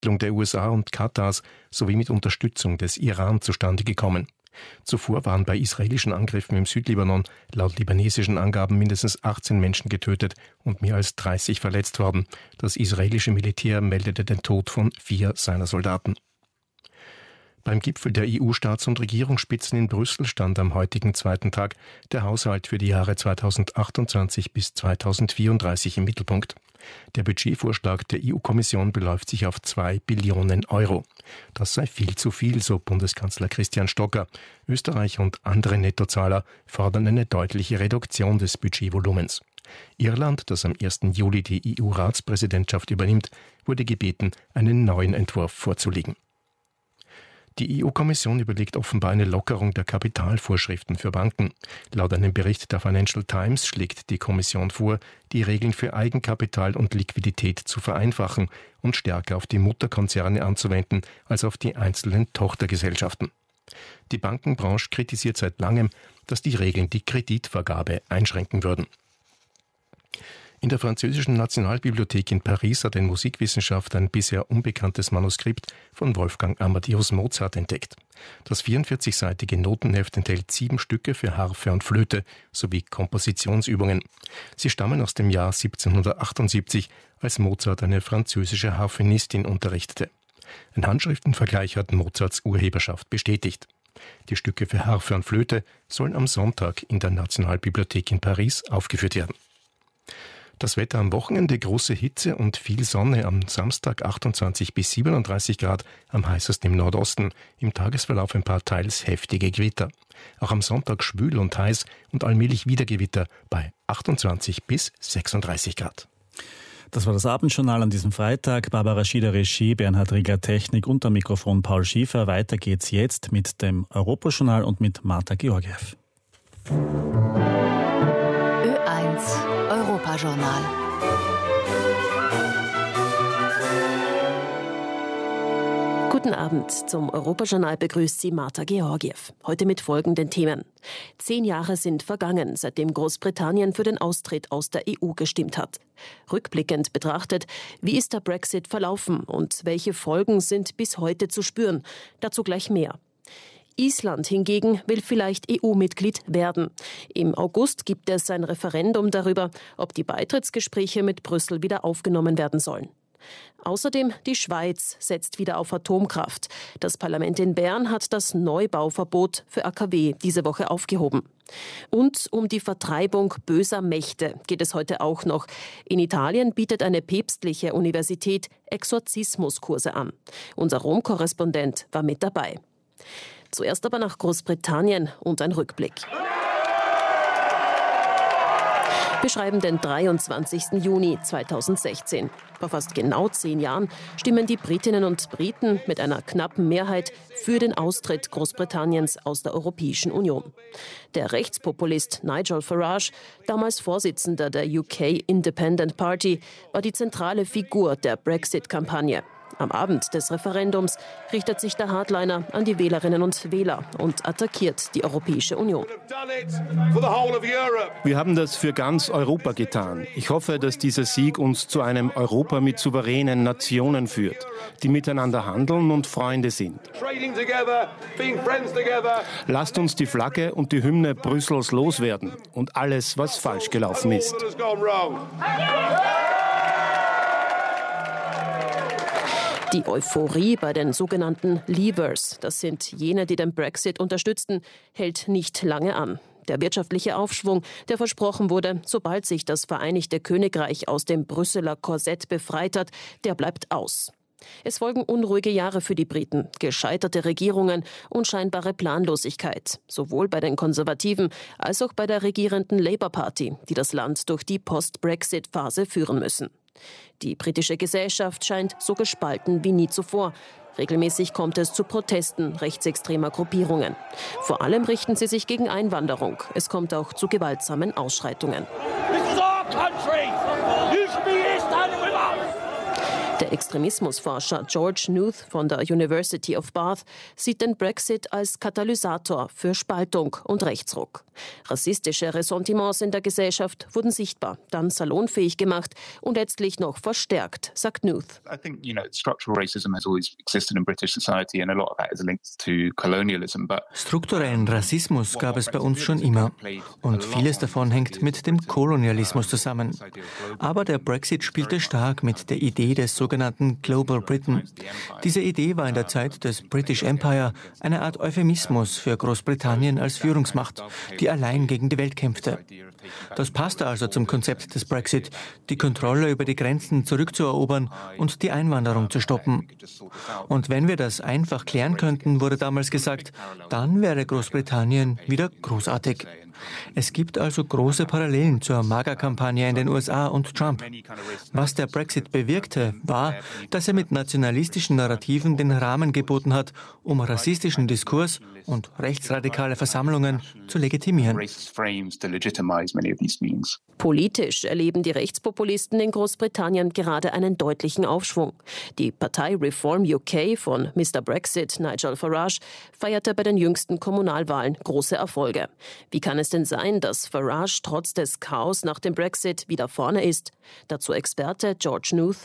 Vermittlung der USA und Katars sowie mit Unterstützung des Iran zustande gekommen. Zuvor waren bei israelischen Angriffen im Südlibanon laut libanesischen Angaben mindestens 18 Menschen getötet und mehr als 30 verletzt worden. Das israelische Militär meldete den Tod von 4 seiner Soldaten. Beim Gipfel der EU-Staats- und Regierungsspitzen in Brüssel stand am heutigen zweiten Tag der Haushalt für die Jahre 2028 bis 2034 im Mittelpunkt. Der Budgetvorschlag der EU-Kommission beläuft sich auf 2 Billionen Euro. Das sei viel zu viel, so Bundeskanzler Christian Stocker. Österreich und andere Nettozahler fordern eine deutliche Reduktion des Budgetvolumens. Irland, das am 1. Juli die EU-Ratspräsidentschaft übernimmt, wurde gebeten, einen neuen Entwurf vorzulegen. Die EU-Kommission überlegt offenbar eine Lockerung der Kapitalvorschriften für Banken. Laut einem Bericht der Financial Times schlägt die Kommission vor, die Regeln für Eigenkapital und Liquidität zu vereinfachen und stärker auf die Mutterkonzerne anzuwenden als auf die einzelnen Tochtergesellschaften. Die Bankenbranche kritisiert seit langem, dass die Regeln die Kreditvergabe einschränken würden. In der französischen Nationalbibliothek in Paris hat ein Musikwissenschaftler ein bisher unbekanntes Manuskript von Wolfgang Amadeus Mozart entdeckt. Das 44-seitige Notenheft enthält 7 Stücke für Harfe und Flöte sowie Kompositionsübungen. Sie stammen aus dem Jahr 1778, als Mozart eine französische Harfenistin unterrichtete. Ein Handschriftenvergleich hat Mozarts Urheberschaft bestätigt. Die Stücke für Harfe und Flöte sollen am Sonntag in der Nationalbibliothek in Paris aufgeführt werden. Das Wetter am Wochenende: große Hitze und viel Sonne, am Samstag 28 bis 37 Grad, am heißesten im Nordosten, im Tagesverlauf ein paar teils heftige Gewitter. Auch am Sonntag schwül und heiß und allmählich wieder Gewitter bei 28 bis 36 Grad. Das war das Abendjournal an diesem Freitag. Barbara Schieder Regie, Bernhard Rieger Technik, und am Mikrofon Paul Schiefer. Weiter geht's jetzt mit dem Europajournal und mit Marta Georgiev. Ö1 Europajournal. Guten Abend. Zum Europajournal begrüßt Sie Marta Georgiev. Heute mit folgenden Themen. 10 Jahre sind vergangen, seitdem Großbritannien für den Austritt aus der EU gestimmt hat. Rückblickend betrachtet, wie ist der Brexit verlaufen und welche Folgen sind bis heute zu spüren? Dazu gleich mehr. Island hingegen will vielleicht EU-Mitglied werden. Im August gibt es ein Referendum darüber, ob die Beitrittsgespräche mit Brüssel wieder aufgenommen werden sollen. Außerdem die Schweiz setzt wieder auf Atomkraft. Das Parlament in Bern hat das Neubauverbot für AKW diese Woche aufgehoben. Und um die Vertreibung böser Mächte geht es heute auch noch. In Italien bietet eine päpstliche Universität Exorzismuskurse an. Unser Rom-Korrespondent war mit dabei. Zuerst aber nach Großbritannien und ein Rückblick. Wir schreiben den 23. Juni 2016. Vor fast genau 10 Jahren stimmen die Britinnen und Briten mit einer knappen Mehrheit für den Austritt Großbritanniens aus der Europäischen Union. Der Rechtspopulist Nigel Farage, damals Vorsitzender der UK Independent Party, war die zentrale Figur der Brexit-Kampagne. Am Abend des Referendums richtet sich der Hardliner an die Wählerinnen und Wähler und attackiert die Europäische Union. Wir haben das für ganz Europa getan. Ich hoffe, dass dieser Sieg uns zu einem Europa mit souveränen Nationen führt, die miteinander handeln und Freunde sind. Lasst uns die Flagge und die Hymne Brüssels loswerden und alles, was falsch gelaufen ist. Die Euphorie bei den sogenannten Leavers, das sind jene, die den Brexit unterstützten, hält nicht lange an. Der wirtschaftliche Aufschwung, der versprochen wurde, sobald sich das Vereinigte Königreich aus dem Brüsseler Korsett befreit hat, der bleibt aus. Es folgen unruhige Jahre für die Briten, gescheiterte Regierungen, unscheinbare Planlosigkeit, sowohl bei den Konservativen als auch bei der regierenden Labour Party, die das Land durch die Post-Brexit-Phase führen müssen. Die britische Gesellschaft scheint so gespalten wie nie zuvor. Regelmäßig kommt es zu Protesten rechtsextremer Gruppierungen. Vor allem richten sie sich gegen Einwanderung. Es kommt auch zu gewaltsamen Ausschreitungen. Der Der Extremismusforscher George Knuth von der University of Bath sieht den Brexit als Katalysator für Spaltung und Rechtsruck. Rassistische Ressentiments in der Gesellschaft wurden sichtbar, dann salonfähig gemacht und letztlich noch verstärkt, sagt Knuth. I think, structural racism has always existed in British society and a lot of that is linked to colonialism. Strukturellen Rassismus gab es bei uns schon immer und vieles davon hängt mit dem Kolonialismus zusammen. Aber der Brexit spielte stark mit der Idee des sogenannten Global Britain. Diese Idee war in der Zeit des British Empire eine Art Euphemismus für Großbritannien als Führungsmacht, die allein gegen die Welt kämpfte. Das passte also zum Konzept des Brexit, die Kontrolle über die Grenzen zurückzuerobern und die Einwanderung zu stoppen. Und wenn wir das einfach klären könnten, wurde damals gesagt, dann wäre Großbritannien wieder großartig. Es gibt also große Parallelen zur MAGA-Kampagne in den USA und Trump. Was der Brexit bewirkte, war, dass er mit nationalistischen Narrativen den Rahmen geboten hat, um rassistischen Diskurs und rechtsradikale Versammlungen zu legitimieren. Politisch erleben die Rechtspopulisten in Großbritannien gerade einen deutlichen Aufschwung. Die Partei Reform UK von Mr. Brexit, Nigel Farage, feierte bei den jüngsten Kommunalwahlen große Erfolge. Wie kann es denn sein, dass Farage trotz des Chaos nach dem Brexit wieder vorne ist? Dazu Experte George Knuth.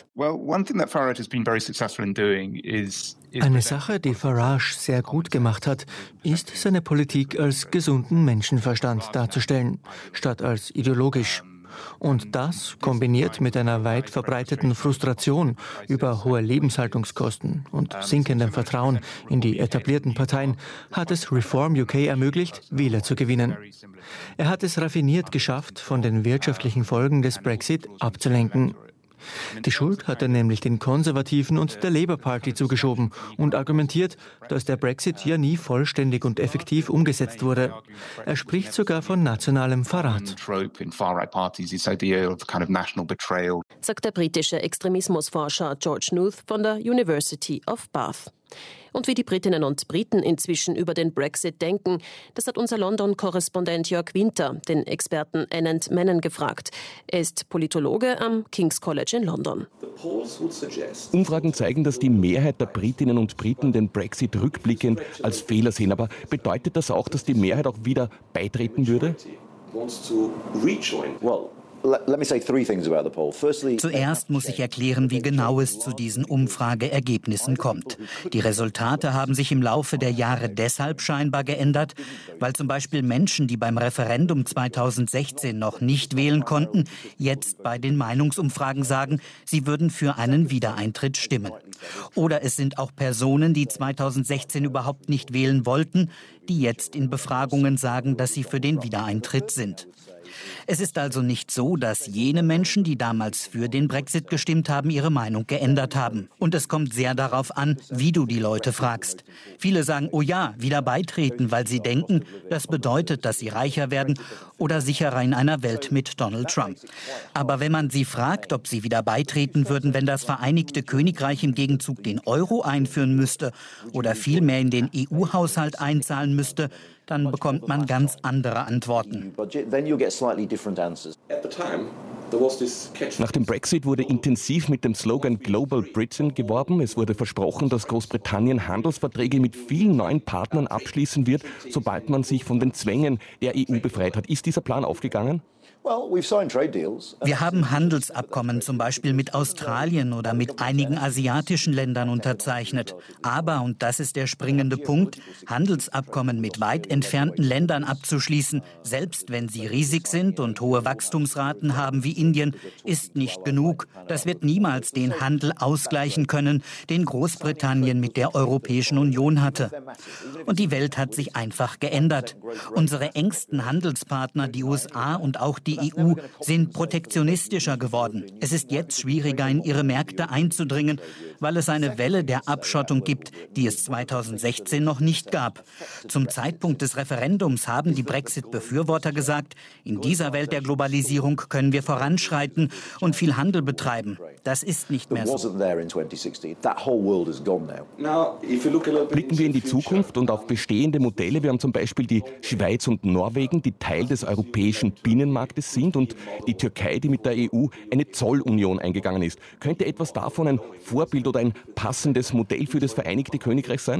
Eine Sache, die Farage sehr gut gemacht hat, ist, seine Politik als gesunden Menschenverstand darzustellen, statt als ideologisch. Und das, kombiniert mit einer weit verbreiteten Frustration über hohe Lebenshaltungskosten und sinkendem Vertrauen in die etablierten Parteien, hat es Reform UK ermöglicht, Wähler zu gewinnen. Er hat es raffiniert geschafft, von den wirtschaftlichen Folgen des Brexit abzulenken. Die Schuld hat er nämlich den Konservativen und der Labour Party zugeschoben und argumentiert, dass der Brexit ja nie vollständig und effektiv umgesetzt wurde. Er spricht sogar von nationalem Verrat. Sagt der britische Extremismusforscher George Knuth von der University of Bath. Und wie die Britinnen und Briten inzwischen über den Brexit denken, das hat unser London-Korrespondent Jörg Winter den Experten Anand Menon gefragt. Er ist Politologe am King's College in London. Umfragen zeigen, dass die Mehrheit der Britinnen und Briten den Brexit rückblickend als Fehler sehen. Aber bedeutet das auch, dass die Mehrheit auch wieder beitreten würde? Zuerst muss ich erklären, wie genau es zu diesen Umfrageergebnissen kommt. Die Resultate haben sich im Laufe der Jahre deshalb scheinbar geändert, weil zum Beispiel Menschen, die beim Referendum 2016 noch nicht wählen konnten, jetzt bei den Meinungsumfragen sagen, sie würden für einen Wiedereintritt stimmen. Oder es sind auch Personen, die 2016 überhaupt nicht wählen wollten, die jetzt in Befragungen sagen, dass sie für den Wiedereintritt sind. Es ist also nicht so, dass jene Menschen, die damals für den Brexit gestimmt haben, ihre Meinung geändert haben. Und es kommt sehr darauf an, wie du die Leute fragst. Viele sagen, oh ja, wieder beitreten, weil sie denken, das bedeutet, dass sie reicher werden oder sicherer in einer Welt mit Donald Trump. Aber wenn man sie fragt, ob sie wieder beitreten würden, wenn das Vereinigte Königreich im Gegenzug den Euro einführen müsste oder viel mehr in den EU-Haushalt einzahlen müsste, dann bekommt man ganz andere Antworten. Nach dem Brexit wurde intensiv mit dem Slogan Global Britain geworben. Es wurde versprochen, dass Großbritannien Handelsverträge mit vielen neuen Partnern abschließen wird, sobald man sich von den Zwängen der EU befreit hat. Ist dieser Plan aufgegangen? Wir haben Handelsabkommen zum Beispiel mit Australien oder mit einigen asiatischen Ländern unterzeichnet. Aber, und das ist der springende Punkt, Handelsabkommen mit weit entfernten Ländern abzuschließen, selbst wenn sie riesig sind und hohe Wachstumsraten haben wie Indien, ist nicht genug. Das wird niemals den Handel ausgleichen können, den Großbritannien mit der Europäischen Union hatte. Und die Welt hat sich einfach geändert. Unsere engsten Handelspartner, die USA und auch die EU, sind protektionistischer geworden. Es ist jetzt schwieriger, in ihre Märkte einzudringen, weil es eine Welle der Abschottung gibt, die es 2016 noch nicht gab. Zum Zeitpunkt des Referendums haben die Brexit-Befürworter gesagt, in dieser Welt der Globalisierung können wir voranschreiten und viel Handel betreiben. Das ist nicht mehr so. Blicken wir in die Zukunft und auf bestehende Modelle. Wir haben zum Beispiel die Schweiz und Norwegen, die Teil des europäischen Binnenmarktes sind und die Türkei, die mit der EU eine Zollunion eingegangen ist. Könnte etwas davon ein Vorbild oder ein passendes Modell für das Vereinigte Königreich sein?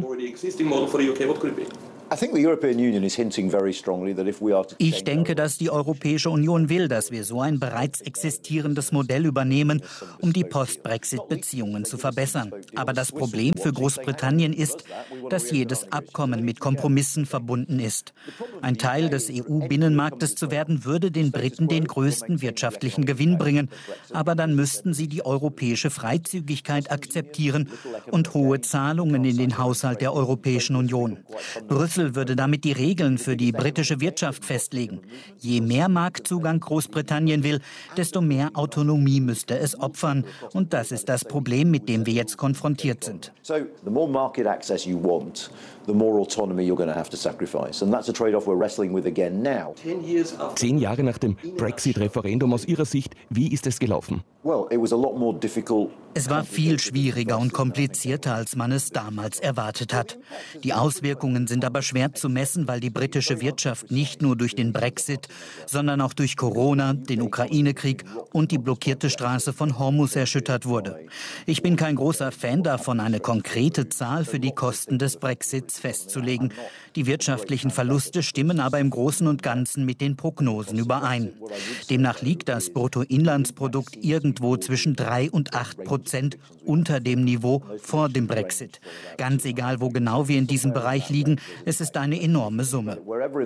Ich denke, dass die Europäische Union will, dass wir so ein bereits existierendes Modell übernehmen, um die Post-Brexit-Beziehungen zu verbessern. Aber das Problem für Großbritannien ist, dass jedes Abkommen mit Kompromissen verbunden ist. Ein Teil des EU-Binnenmarktes zu werden, würde den Briten den größten wirtschaftlichen Gewinn bringen. Aber dann müssten sie die europäische Freizügigkeit akzeptieren und hohe Zahlungen in den Haushalt der Europäischen Union. Brüssel würde damit die Regeln für die britische Wirtschaft festlegen. Je mehr Marktzugang Großbritannien will, desto mehr Autonomie müsste es opfern. Und das ist das Problem, mit dem wir jetzt konfrontiert sind. The more market access you want, the more autonomy you're going to have to sacrifice. And that's a trade-off we're wrestling with again now. 10 Jahre nach dem Brexit-Referendum aus Ihrer Sicht, wie ist es gelaufen? Well, it was a lot more difficult. Es war viel schwieriger und komplizierter, als man es damals erwartet hat. Die Auswirkungen sind aber schwer zu messen, weil die britische Wirtschaft nicht nur durch den Brexit, sondern auch durch Corona, den Ukraine-Krieg und die blockierte Straße von Hormuz erschüttert wurde. Ich bin kein großer Fan davon, eine konkrete Zahl für die Kosten des Brexits festzulegen. Die wirtschaftlichen Verluste stimmen aber im Großen und Ganzen mit den Prognosen überein. Demnach liegt das Bruttoinlandsprodukt irgendwo zwischen 3 und 8% unter dem Niveau vor dem Brexit. Ganz egal, wo genau wir in diesem Bereich liegen, es ist eine enorme Summe.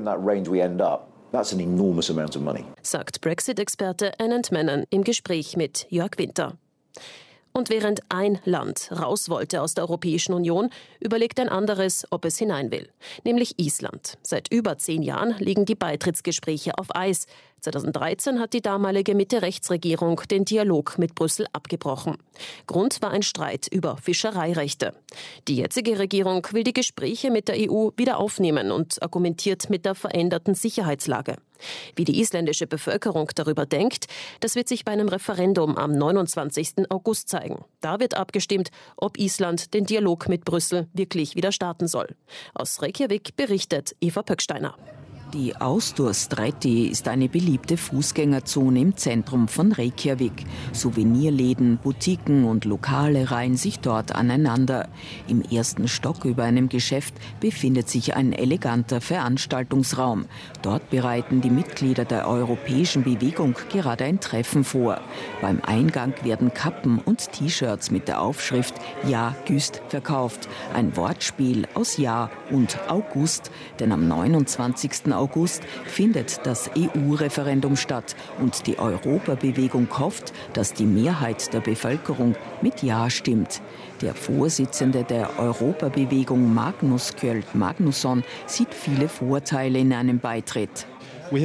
Sagt Brexit-Experte Anand Menon im Gespräch mit Jörg Winter. Und während ein Land raus wollte aus der Europäischen Union, überlegt ein anderes, ob es hinein will. Nämlich Island. Seit über 10 Jahren liegen die Beitrittsgespräche auf Eis. 2013 hat die damalige Mitte-Rechts-Regierung den Dialog mit Brüssel abgebrochen. Grund war ein Streit über Fischereirechte. Die jetzige Regierung will die Gespräche mit der EU wieder aufnehmen und argumentiert mit der veränderten Sicherheitslage. Wie die isländische Bevölkerung darüber denkt, das wird sich bei einem Referendum am 29. August zeigen. Da wird abgestimmt, ob Island den Dialog mit Brüssel wirklich wieder starten soll. Aus Reykjavik berichtet Eva Pöcksteiner. Die Austurstræti ist eine beliebte Fußgängerzone im Zentrum von Reykjavik. Souvenirläden, Boutiquen und Lokale reihen sich dort aneinander. Im ersten Stock über einem Geschäft befindet sich ein eleganter Veranstaltungsraum. Dort bereiten die Mitglieder der Europäischen Bewegung gerade ein Treffen vor. Beim Eingang werden Kappen und T-Shirts mit der Aufschrift Ja Güst verkauft. Ein Wortspiel aus Ja und August, denn am 29. August findet das EU-Referendum statt und die Europabewegung hofft, dass die Mehrheit der Bevölkerung mit Ja stimmt. Der Vorsitzende der Europabewegung Magnus Kjöld Magnusson sieht viele Vorteile in einem Beitritt. Wir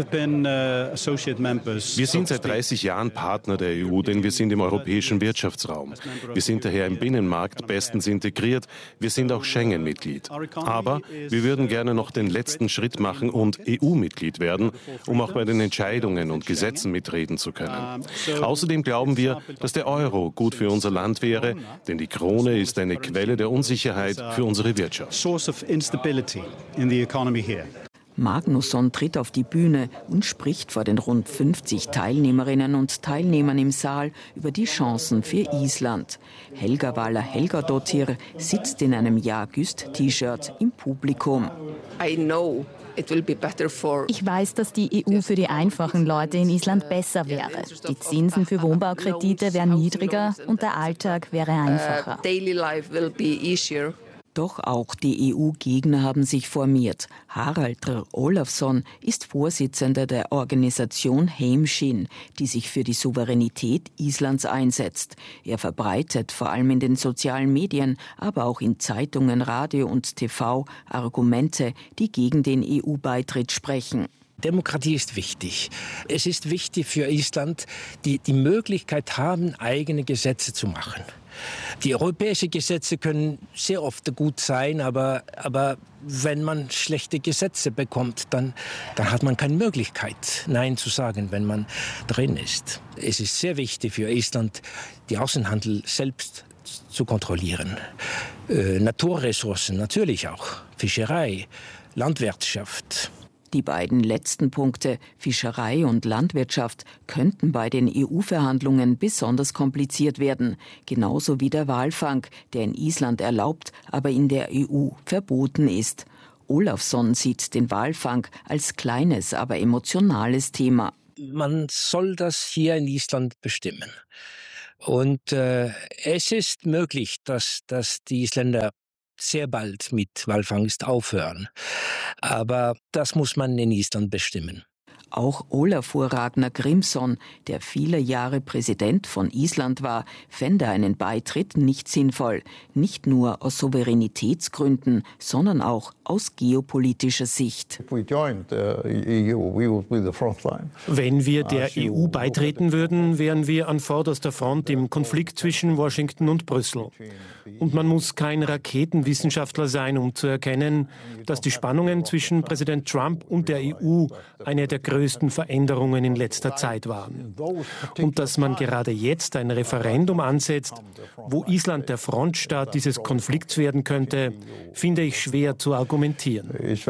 sind seit 30 Jahren Partner der EU, denn wir sind im europäischen Wirtschaftsraum. Wir sind daher im Binnenmarkt bestens integriert. Wir sind auch Schengen-Mitglied. Aber wir würden gerne noch den letzten Schritt machen und EU-Mitglied werden, um auch bei den Entscheidungen und Gesetzen mitreden zu können. Außerdem glauben wir, dass der Euro gut für unser Land wäre, denn die Krone ist eine Quelle der Unsicherheit für unsere Wirtschaft. Magnusson tritt auf die Bühne und spricht vor den rund 50 Teilnehmerinnen und Teilnehmern im Saal über die Chancen für Island. Helga Vala Helgadottir sitzt in einem Ja-Güst-T-Shirt im Publikum. Ich weiß, dass die EU für die einfachen Leute in Island besser wäre. Die Zinsen für Wohnbaukredite wären niedriger und der Alltag wäre einfacher. Doch auch die EU-Gegner haben sich formiert. Haraldur Ólafsson ist Vorsitzender der Organisation Heimshin, die sich für die Souveränität Islands einsetzt. Er verbreitet vor allem in den sozialen Medien, aber auch in Zeitungen, Radio und TV Argumente, die gegen den EU-Beitritt sprechen. Demokratie ist wichtig. Es ist wichtig für Island, die Möglichkeit haben, eigene Gesetze zu machen. Die europäischen Gesetze können sehr oft gut sein, aber wenn man schlechte Gesetze bekommt, dann hat man keine Möglichkeit, Nein zu sagen, wenn man drin ist. Es ist sehr wichtig für Island, die Außenhandel selbst zu kontrollieren. Naturressourcen natürlich auch, Fischerei, Landwirtschaft. Die beiden letzten Punkte, Fischerei und Landwirtschaft, könnten bei den EU-Verhandlungen besonders kompliziert werden. Genauso wie der Walfang, der in Island erlaubt, aber in der EU verboten ist. Olafsson sieht den Walfang als kleines, aber emotionales Thema. Man soll das hier in Island bestimmen. Und es ist möglich, dass die Isländer sehr bald mit Walfangst aufhören. Aber das muss man in Island bestimmen. Auch Ólafur Ragnar Grímsson, der viele Jahre Präsident von Island war, fände einen Beitritt nicht sinnvoll. Nicht nur aus Souveränitätsgründen, sondern auch aus geopolitischer Sicht. Wenn wir der EU beitreten würden, wären wir an vorderster Front im Konflikt zwischen Washington und Brüssel. Und man muss kein Raketenwissenschaftler sein, um zu erkennen, dass die Spannungen zwischen Präsident Trump und der EU eine der größten Veränderungen in letzter Zeit waren. Und dass man gerade jetzt ein Referendum ansetzt, wo Island der Frontstaat dieses Konflikts werden könnte, finde ich schwer zu argumentieren.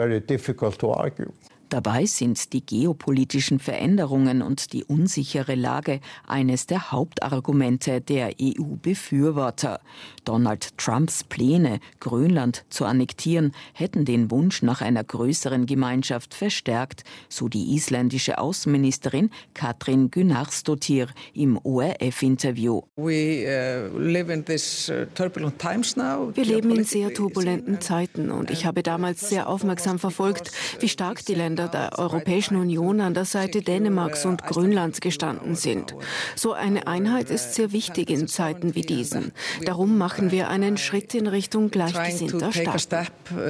Dabei sind die geopolitischen Veränderungen und die unsichere Lage eines der Hauptargumente der EU-Befürworter. Donald Trumps Pläne, Grönland zu annektieren, hätten den Wunsch nach einer größeren Gemeinschaft verstärkt, so die isländische Außenministerin Katrín Gunnarsdóttir im ORF-Interview. Wir leben in sehr turbulenten Zeiten und ich habe damals sehr aufmerksam verfolgt, wie stark die Länder der Europäischen Union an der Seite Dänemarks und Grönlands gestanden sind. So eine Einheit ist sehr wichtig in Zeiten wie diesen. Darum machen wir einen Schritt in Richtung gleichgesinnter Staaten.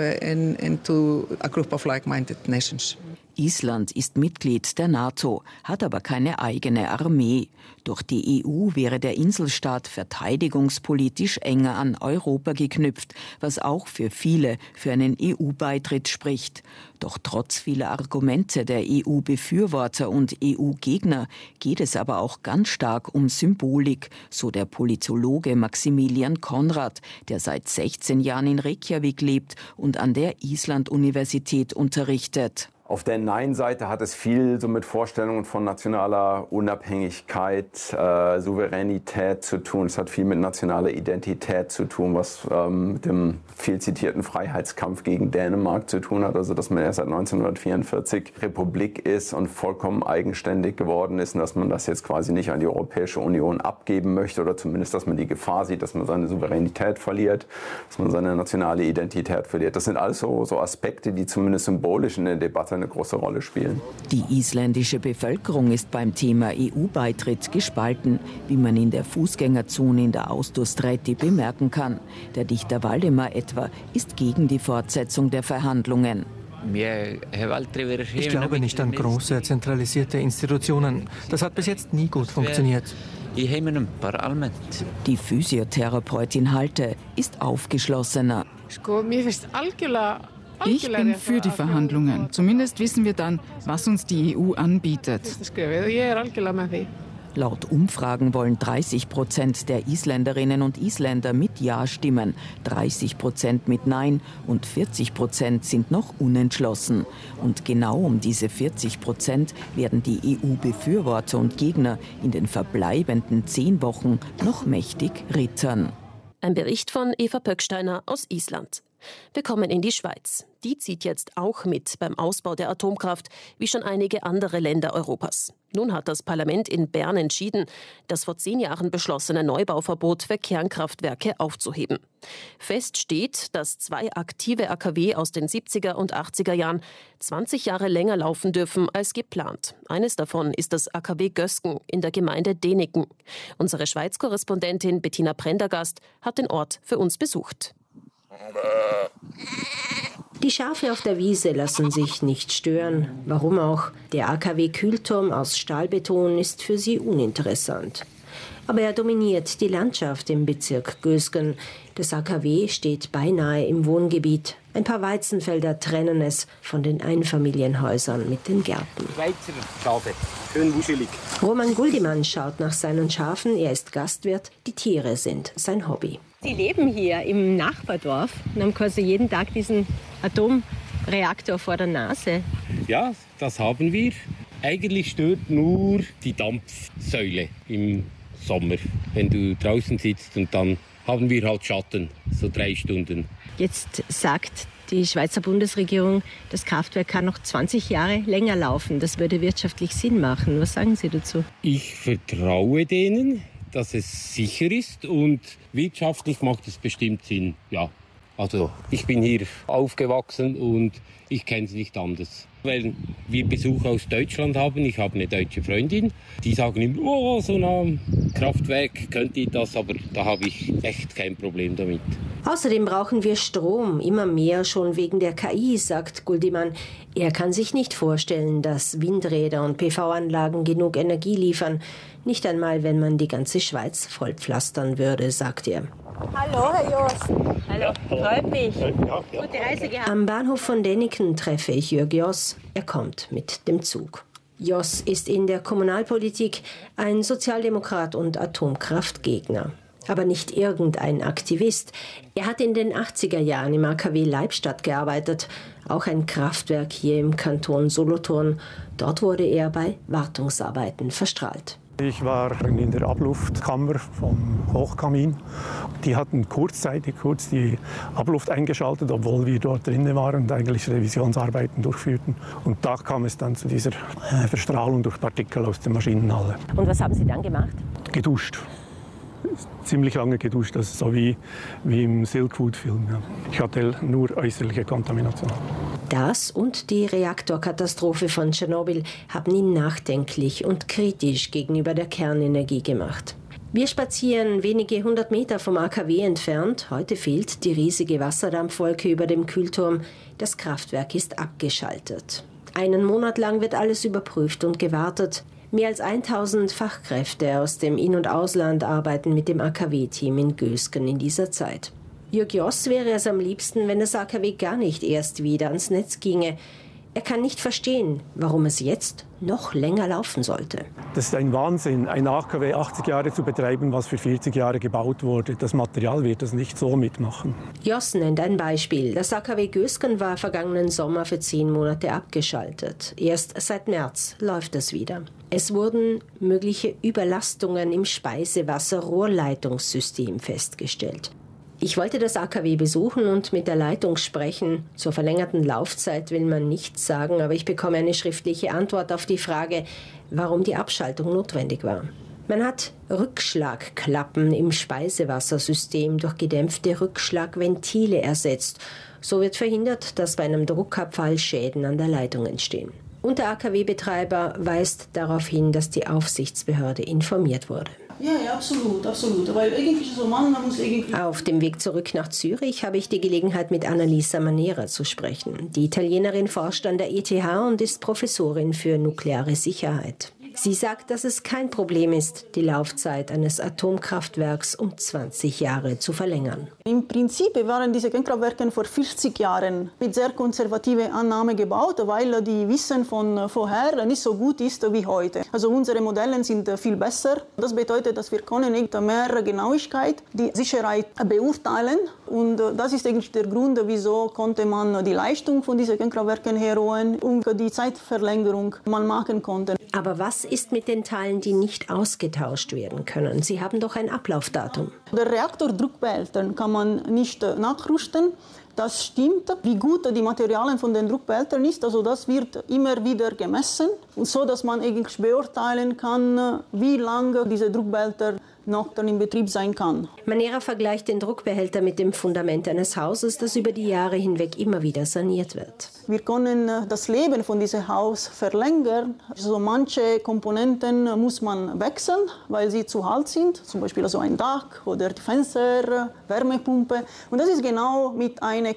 Island ist Mitglied der NATO, hat aber keine eigene Armee. Durch die EU wäre der Inselstaat verteidigungspolitisch enger an Europa geknüpft, was auch für viele für einen EU-Beitritt spricht. Doch trotz vieler Argumente der EU-Befürworter und EU-Gegner geht es aber auch ganz stark um Symbolik, so der Politologe Maximilian Konrad, der seit 16 Jahren in Reykjavik lebt und an der Island-Universität unterrichtet. Auf der Nein-Seite hat es viel so mit Vorstellungen von nationaler Unabhängigkeit, Souveränität zu tun. Es hat viel mit nationaler Identität zu tun, was mit dem viel zitierten Freiheitskampf gegen Dänemark zu tun hat. Also dass man erst seit 1944 Republik ist und vollkommen eigenständig geworden ist und dass man das jetzt quasi nicht an die Europäische Union abgeben möchte oder zumindest, dass man die Gefahr sieht, dass man seine Souveränität verliert, dass man seine nationale Identität verliert. Das sind alles so Aspekte, die zumindest symbolisch in der Debatte eine große Rolle spielen. Die isländische Bevölkerung ist beim Thema EU-Beitritt gespalten, wie man in der Fußgängerzone in der Austurstræti bemerken kann. Der Dichter Valdimar etwa ist gegen die Fortsetzung der Verhandlungen. Ich glaube nicht an große, zentralisierte Institutionen. Das hat bis jetzt nie gut funktioniert. Die Physiotherapeutin Halte ist aufgeschlossener. Ich bin für die Verhandlungen. Zumindest wissen wir dann, was uns die EU anbietet. Laut Umfragen wollen 30% der Isländerinnen und Isländer mit Ja stimmen, 30% mit Nein und 40% sind noch unentschlossen. Und genau um diese 40% werden die EU-Befürworter und Gegner in den verbleibenden 10 Wochen noch mächtig rittern. Ein Bericht von Eva Pöcksteiner aus Island. Wir kommen in die Schweiz. Die zieht jetzt auch mit beim Ausbau der Atomkraft, wie schon einige andere Länder Europas. Nun hat das Parlament in Bern entschieden, das vor 10 Jahren beschlossene Neubauverbot für Kernkraftwerke aufzuheben. Fest steht, dass 2 aktive AKW aus den 70er und 80er Jahren 20 Jahre länger laufen dürfen als geplant. Eines davon ist das AKW Gösgen in der Gemeinde Däniken. Unsere Schweiz-Korrespondentin Bettina Prendergast hat den Ort für uns besucht. Die Schafe auf der Wiese lassen sich nicht stören. Warum auch? Der AKW-Kühlturm aus Stahlbeton ist für sie uninteressant. Aber er dominiert die Landschaft im Bezirk Gösgen. Das AKW steht beinahe im Wohngebiet. Ein paar Weizenfelder trennen es von den Einfamilienhäusern mit den Gärten. Schweizer Schafe, schön wuschelig. Roman Guldimann schaut nach seinen Schafen. Er ist Gastwirt. Die Tiere sind sein Hobby. Sie leben hier im Nachbardorf und haben quasi jeden Tag diesen Atomreaktor vor der Nase. Ja, das haben wir. Eigentlich stört nur die Dampfsäule im Sommer, wenn du draußen sitzt, und dann haben wir halt Schatten, so 3 Stunden. Jetzt sagt die Schweizer Bundesregierung, das Kraftwerk kann noch 20 Jahre länger laufen. Das würde wirtschaftlich Sinn machen. Was sagen Sie dazu? Ich vertraue denen, dass es sicher ist, und wirtschaftlich macht es bestimmt Sinn. Ja, also ich bin hier aufgewachsen und ich kenne es nicht anders. Weil wir Besuch aus Deutschland haben, ich habe eine deutsche Freundin, die sagen immer, oh, so ein Kraftwerk, könnt ihr das, aber da habe ich echt kein Problem damit. Außerdem brauchen wir Strom, immer mehr schon wegen der KI, sagt Guldimann. Er kann sich nicht vorstellen, dass Windräder und PV-Anlagen genug Energie liefern. Nicht einmal, wenn man die ganze Schweiz vollpflastern würde, sagt er. Hallo, Herr Jost. Hallo, freut mich. Gute Reise gehabt. Am Bahnhof von Däniken treffe ich Jörg Joss. Er kommt mit dem Zug. Joss ist in der Kommunalpolitik ein Sozialdemokrat und Atomkraftgegner. Aber nicht irgendein Aktivist. Er hat in den 80er Jahren im AKW Leibstadt gearbeitet, auch ein Kraftwerk hier im Kanton Solothurn. Dort wurde er bei Wartungsarbeiten verstrahlt. Ich war in der Abluftkammer vom Hochkamin. Die hatten kurzzeitig die Abluft eingeschaltet, obwohl wir dort drinnen waren und eigentlich Revisionsarbeiten durchführten. Und da kam es dann zu dieser Verstrahlung durch Partikel aus der Maschinenhalle. Und was haben Sie dann gemacht? Geduscht. Ziemlich lange geduscht, das ist so wie im Silkwood-Film. Ja. Ich hatte nur äußerliche Kontamination. Das und die Reaktorkatastrophe von Tschernobyl haben ihn nachdenklich und kritisch gegenüber der Kernenergie gemacht. Wir spazieren wenige 100 Meter vom AKW entfernt. Heute fehlt die riesige Wasserdampfwolke über dem Kühlturm. Das Kraftwerk ist abgeschaltet. Einen Monat lang wird alles überprüft und gewartet. Mehr als 1000 Fachkräfte aus dem In- und Ausland arbeiten mit dem AKW-Team in Gösgen in dieser Zeit. Jörg Joss wäre es am liebsten, wenn das AKW gar nicht erst wieder ans Netz ginge. Er kann nicht verstehen, warum es jetzt noch länger laufen sollte. Das ist ein Wahnsinn, ein AKW 80 Jahre zu betreiben, was für 40 Jahre gebaut wurde. Das Material wird das nicht so mitmachen. Joss nennt ein Beispiel. Das AKW Gösgen war vergangenen Sommer für 10 Monate abgeschaltet. Erst seit März läuft es wieder. Es wurden mögliche Überlastungen im Speisewasser-Rohrleitungssystem festgestellt. Ich wollte das AKW besuchen und mit der Leitung sprechen. Zur verlängerten Laufzeit will man nichts sagen, aber ich bekomme eine schriftliche Antwort auf die Frage, warum die Abschaltung notwendig war. Man hat Rückschlagklappen im Speisewassersystem durch gedämpfte Rückschlagventile ersetzt. So wird verhindert, dass bei einem Druckabfall Schäden an der Leitung entstehen. Und der AKW-Betreiber weist darauf hin, dass die Aufsichtsbehörde informiert wurde. Ja, absolut. Weil irgendwie so man muss irgendwie... Auf dem Weg zurück nach Zürich habe ich die Gelegenheit, mit Annalisa Manera zu sprechen. Die Italienerin forscht an der ETH und ist Professorin für nukleare Sicherheit. Sie sagt, dass es kein Problem ist, die Laufzeit eines Atomkraftwerks um 20 Jahre zu verlängern. Im Prinzip waren diese Kernkraftwerke vor 40 Jahren mit sehr konservativen Annahmen gebaut, weil die Wissen von vorher nicht so gut ist wie heute. Also unsere Modelle sind viel besser. Das bedeutet, dass wir können nicht mehr Genauigkeit die Sicherheit beurteilen. Und das ist eigentlich der Grund, wieso konnte man die Leistung von diesen Kernkraftwerken erhöhen und die Zeitverlängerung man machen konnte. Aber was ist mit den Teilen, die nicht ausgetauscht werden können? Sie haben doch ein Ablaufdatum. Der Reaktordruckbehälter kann man nicht nachrüsten. Das stimmt. Wie gut die Materialien von den Druckbehältern ist, also das wird immer wieder gemessen, so dass man eigentlich beurteilen kann, wie lange diese Druckbehälter noch dann in Betrieb sein kann. Manera vergleicht den Druckbehälter mit dem Fundament eines Hauses, das über die Jahre hinweg immer wieder saniert wird. Wir können das Leben von diesem Haus verlängern. Also manche Komponenten muss man wechseln, weil sie zu alt sind, zum Beispiel also ein Dach oder die Fenster, Wärmepumpe. Und das ist genau mit einer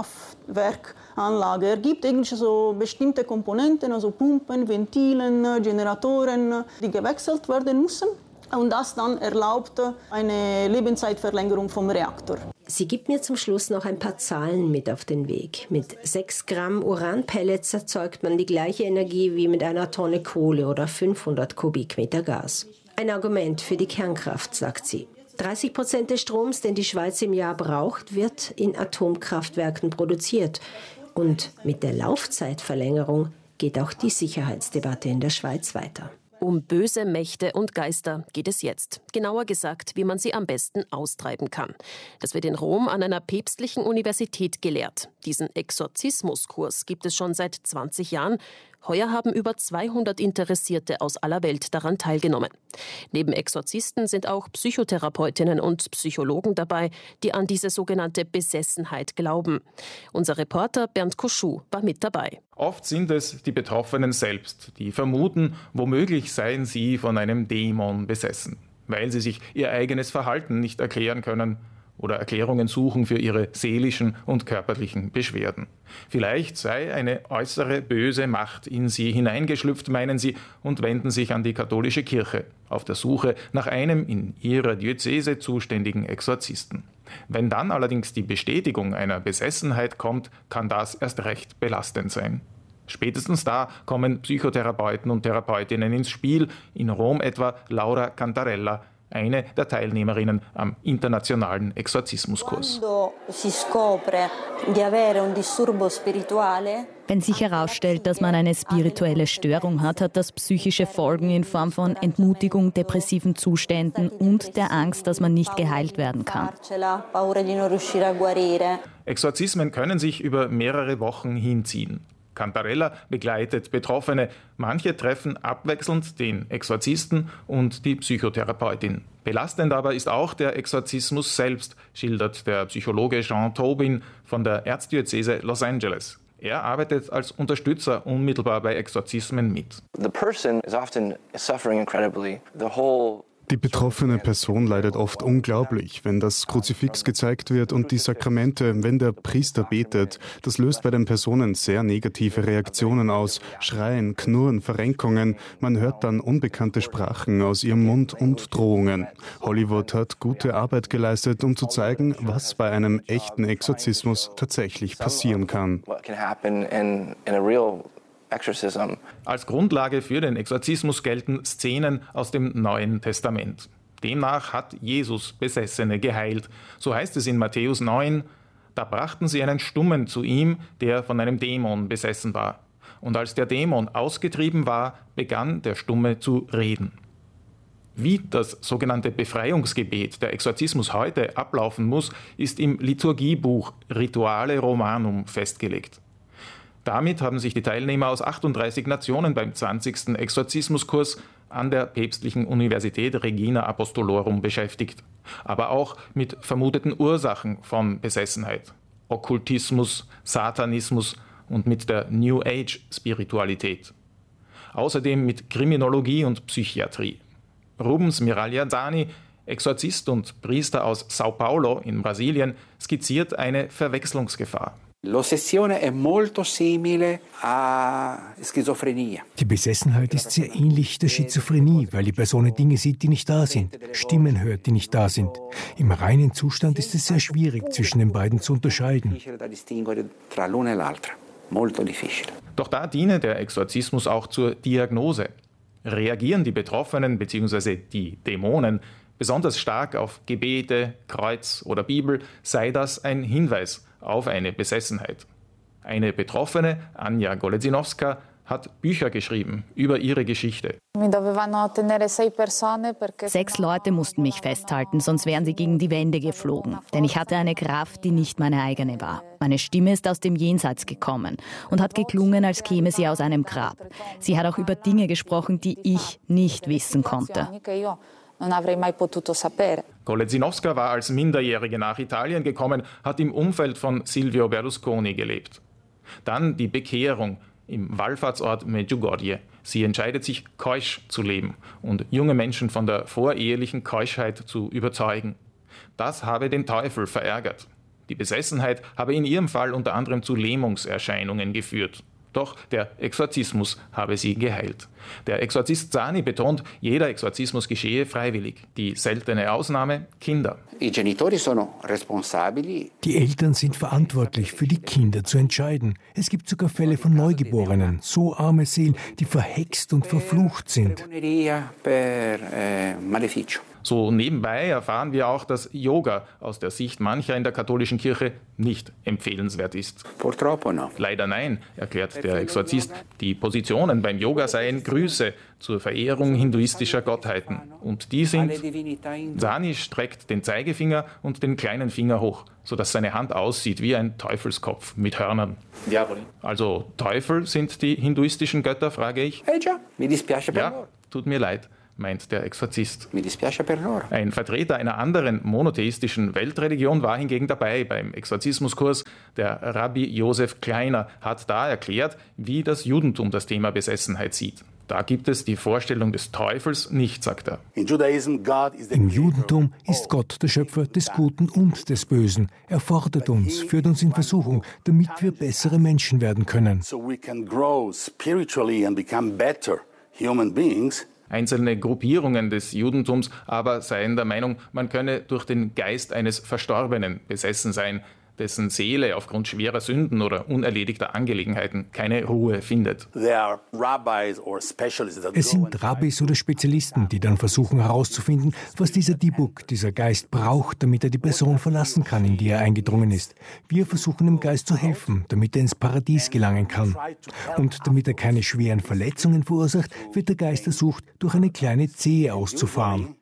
Kernkraftwerkanlage. Es gibt eigentlich so bestimmte Komponenten, also Pumpen, Ventilen, Generatoren, die gewechselt werden müssen. Und das dann erlaubt eine Lebenszeitverlängerung vom Reaktor. Sie gibt mir zum Schluss noch ein paar Zahlen mit auf den Weg. Mit 6 Gramm Uranpellets erzeugt man die gleiche Energie wie mit einer Tonne Kohle oder 500 Kubikmeter Gas. Ein Argument für die Kernkraft, sagt sie. 30% des Stroms, den die Schweiz im Jahr braucht, wird in Atomkraftwerken produziert. Und mit der Laufzeitverlängerung geht auch die Sicherheitsdebatte in der Schweiz weiter. Um böse Mächte und Geister geht es jetzt. Genauer gesagt, wie man sie am besten austreiben kann. Das wird in Rom an einer päpstlichen Universität gelehrt. Diesen Exorzismuskurs gibt es schon seit 20 Jahren. Heuer haben über 200 Interessierte aus aller Welt daran teilgenommen. Neben Exorzisten sind auch Psychotherapeutinnen und Psychologen dabei, die an diese sogenannte Besessenheit glauben. Unser Reporter Bernd Koschuh war mit dabei. Oft sind es die Betroffenen selbst, die vermuten, womöglich seien sie von einem Dämon besessen, weil sie sich ihr eigenes Verhalten nicht erklären können oder Erklärungen suchen für ihre seelischen und körperlichen Beschwerden. Vielleicht sei eine äußere böse Macht in sie hineingeschlüpft, meinen sie, und wenden sich an die katholische Kirche auf der Suche nach einem in ihrer Diözese zuständigen Exorzisten. Wenn dann allerdings die Bestätigung einer Besessenheit kommt, kann das erst recht belastend sein. Spätestens da kommen Psychotherapeuten und Therapeutinnen ins Spiel, in Rom etwa Laura Cantarella, eine der Teilnehmerinnen am internationalen Exorzismuskurs. Wenn sich herausstellt, dass man eine spirituelle Störung hat, hat das psychische Folgen in Form von Entmutigung, depressiven Zuständen und der Angst, dass man nicht geheilt werden kann. Exorzismen können sich über mehrere Wochen hinziehen. Cantarella begleitet Betroffene. Manche treffen abwechselnd den Exorzisten und die Psychotherapeutin. Belastend aber ist auch der Exorzismus selbst, schildert der Psychologe Jean Tobin von der Erzdiözese Los Angeles. Er arbeitet als Unterstützer unmittelbar bei Exorzismen mit. Die betroffene Person leidet oft unglaublich, wenn das Kruzifix gezeigt wird und die Sakramente, wenn der Priester betet. Das löst bei den Personen sehr negative Reaktionen aus. Schreien, Knurren, Verrenkungen. Man hört dann unbekannte Sprachen aus ihrem Mund und Drohungen. Hollywood hat gute Arbeit geleistet, um zu zeigen, was bei einem echten Exorzismus tatsächlich passieren kann. Als Grundlage für den Exorzismus gelten Szenen aus dem Neuen Testament. Demnach hat Jesus Besessene geheilt. So heißt es in Matthäus 9, da brachten sie einen Stummen zu ihm, der von einem Dämon besessen war. Und als der Dämon ausgetrieben war, begann der Stumme zu reden. Wie das sogenannte Befreiungsgebet der Exorzismus heute ablaufen muss, ist im Liturgiebuch Rituale Romanum festgelegt. Damit haben sich die Teilnehmer aus 38 Nationen beim 20. Exorzismuskurs an der päpstlichen Universität Regina Apostolorum beschäftigt. Aber auch mit vermuteten Ursachen von Besessenheit, Okkultismus, Satanismus und mit der New Age-Spiritualität. Außerdem mit Kriminologie und Psychiatrie. Rubens Miragliazani, Exorzist und Priester aus Sao Paulo in Brasilien, skizziert eine Verwechslungsgefahr. Die Besessenheit ist sehr ähnlich der Schizophrenie, weil die Person Dinge sieht, die nicht da sind, Stimmen hört, die nicht da sind. Im reinen Zustand ist es sehr schwierig, zwischen den beiden zu unterscheiden. Doch da diene der Exorzismus auch zur Diagnose. Reagieren die Betroffenen bzw. die Dämonen besonders stark auf Gebete, Kreuz oder Bibel, sei das ein Hinweis auf eine Besessenheit. Eine Betroffene, Anja Golezinowska, hat Bücher geschrieben über ihre Geschichte. 6 Leute mussten mich festhalten, sonst wären sie gegen die Wände geflogen. Denn ich hatte eine Kraft, die nicht meine eigene war. Meine Stimme ist aus dem Jenseits gekommen und hat geklungen, als käme sie aus einem Grab. Sie hat auch über Dinge gesprochen, die ich nicht wissen konnte. Golezinowska war als Minderjährige nach Italien gekommen, hat im Umfeld von Silvio Berlusconi gelebt. Dann die Bekehrung im Wallfahrtsort Medjugorje. Sie entscheidet sich, keusch zu leben und junge Menschen von der vorehelichen Keuschheit zu überzeugen. Das habe den Teufel verärgert. Die Besessenheit habe in ihrem Fall unter anderem zu Lähmungserscheinungen geführt. Doch der Exorzismus habe sie geheilt. Der Exorzist Zani betont, jeder Exorzismus geschehe freiwillig. Die seltene Ausnahme: Kinder. Die Eltern sind verantwortlich, für die Kinder zu entscheiden. Es gibt sogar Fälle von Neugeborenen, so arme Seelen, die verhext und verflucht sind. So nebenbei erfahren wir auch, dass Yoga aus der Sicht mancher in der katholischen Kirche nicht empfehlenswert ist. Leider nein, erklärt der Exorzist. Die Positionen beim Yoga seien Grüße zur Verehrung hinduistischer Gottheiten. Und die sind: Sani streckt den Zeigefinger und den kleinen Finger hoch, sodass seine Hand aussieht wie ein Teufelskopf mit Hörnern. Also Teufel sind die hinduistischen Götter, frage ich. Ja, tut mir leid, meint der Exorzist. Ein Vertreter einer anderen monotheistischen Weltreligion war hingegen dabei beim Exorzismuskurs. Der Rabbi Josef Kleiner hat da erklärt, wie das Judentum das Thema Besessenheit sieht. Da gibt es die Vorstellung des Teufels nicht, sagt er. Im Judentum ist Gott der Schöpfer des Guten und des Bösen. Er fordert uns, führt uns in Versuchung, damit wir bessere Menschen werden können. Einzelne Gruppierungen des Judentums aber seien der Meinung, man könne durch den Geist eines Verstorbenen besessen sein, dessen Seele aufgrund schwerer Sünden oder unerledigter Angelegenheiten keine Ruhe findet. Es sind Rabbis oder Spezialisten, die dann versuchen herauszufinden, was dieser Dibuk, dieser Geist braucht, damit er die Person verlassen kann, in die er eingedrungen ist. Wir versuchen dem Geist zu helfen, damit er ins Paradies gelangen kann. Und damit er keine schweren Verletzungen verursacht, wird der Geist ersucht, durch eine kleine Zehe auszufahren.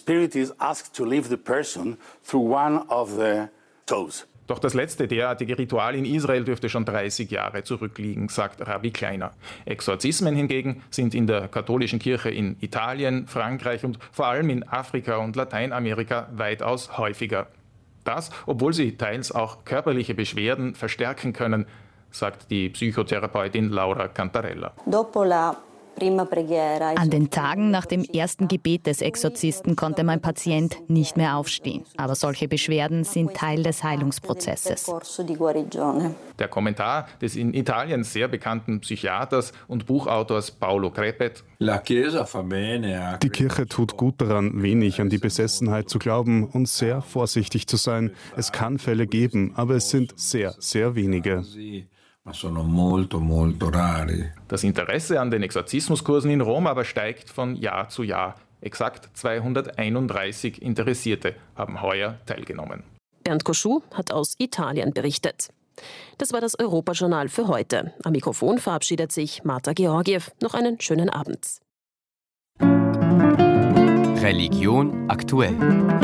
Doch das letzte derartige Ritual in Israel dürfte schon 30 Jahre zurückliegen, sagt Rabbi Kleiner. Exorzismen hingegen sind in der katholischen Kirche in Italien, Frankreich und vor allem in Afrika und Lateinamerika weitaus häufiger. Das, obwohl sie teils auch körperliche Beschwerden verstärken können, sagt die Psychotherapeutin Laura Cantarella. An den Tagen nach dem ersten Gebet des Exorzisten konnte mein Patient nicht mehr aufstehen. Aber solche Beschwerden sind Teil des Heilungsprozesses. Der Kommentar des in Italien sehr bekannten Psychiaters und Buchautors Paolo Crepet: Die Kirche tut gut daran, wenig an die Besessenheit zu glauben und sehr vorsichtig zu sein. Es kann Fälle geben, aber es sind sehr, sehr wenige. Das Interesse an den Exorzismuskursen in Rom aber steigt von Jahr zu Jahr. Exakt 231 Interessierte haben heuer teilgenommen. Bernd Koschou hat aus Italien berichtet. Das war das Europajournal für heute. Am Mikrofon verabschiedet sich Marta Georgiew. Noch einen schönen Abend. Religion aktuell.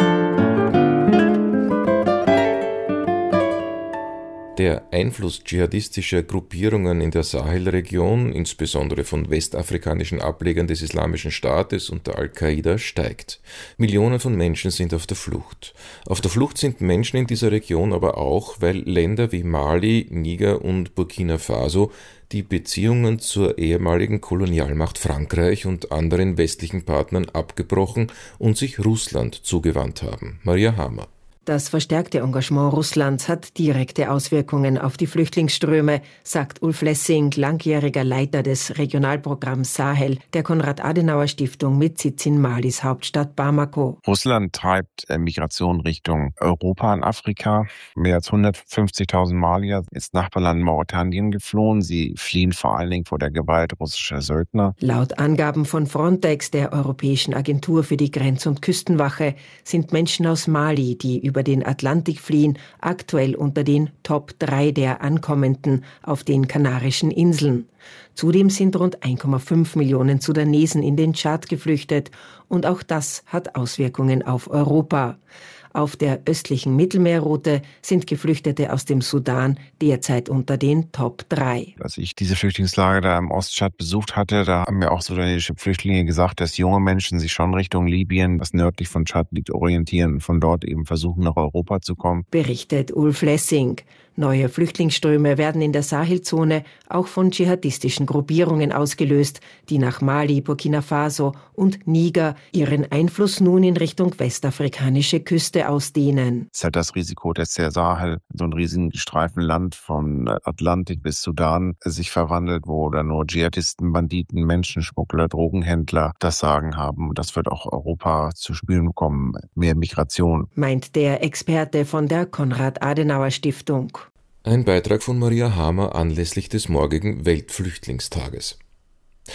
Der Einfluss dschihadistischer Gruppierungen in der Sahelregion, insbesondere von westafrikanischen Ablegern des Islamischen Staates und der Al-Qaida, steigt. Millionen von Menschen sind auf der Flucht. Auf der Flucht sind Menschen in dieser Region aber auch, weil Länder wie Mali, Niger und Burkina Faso die Beziehungen zur ehemaligen Kolonialmacht Frankreich und anderen westlichen Partnern abgebrochen und sich Russland zugewandt haben. Maria Hamer. Das verstärkte Engagement Russlands hat direkte Auswirkungen auf die Flüchtlingsströme, sagt Ulf Lessing, langjähriger Leiter des Regionalprogramms Sahel der Konrad-Adenauer-Stiftung mit Sitz in Malis Hauptstadt Bamako. Russland treibt Migration Richtung Europa und Afrika. Mehr als 150.000 Malier ins Nachbarland Mauretanien geflohen. Sie fliehen vor allen Dingen vor der Gewalt russischer Söldner. Laut Angaben von Frontex, der Europäischen Agentur für die Grenz- und Küstenwache, sind Menschen aus Mali, die über den Atlantik fliehen, aktuell unter den Top 3 der Ankommenden auf den Kanarischen Inseln. Zudem sind rund 1,5 Millionen Sudanesen in den Tschad geflüchtet und auch das hat Auswirkungen auf Europa. Auf der östlichen Mittelmeerroute sind Geflüchtete aus dem Sudan derzeit unter den Top 3. Als ich diese Flüchtlingslager da im Ostschad besucht hatte, da haben mir auch sudanesische Flüchtlinge gesagt, dass junge Menschen sich schon Richtung Libyen, was nördlich von Tschad liegt, orientieren und von dort eben versuchen, nach Europa zu kommen. Berichtet Ulf Lessing. Neue Flüchtlingsströme werden in der Sahelzone auch von dschihadistischen Gruppierungen ausgelöst, die nach Mali, Burkina Faso und Niger ihren Einfluss nun in Richtung westafrikanische Küste ausdehnen. Es ist halt das Risiko, dass der Sahel, so ein riesigen Streifen Land von Atlantik bis Sudan, sich verwandelt, wo dann nur Dschihadisten, Banditen, Menschenschmuggler, Drogenhändler das Sagen haben. Das wird auch Europa zu spüren bekommen, mehr Migration. Meint der Experte von der Konrad-Adenauer-Stiftung. Ein Beitrag von Maria Hamer anlässlich des morgigen Weltflüchtlingstages.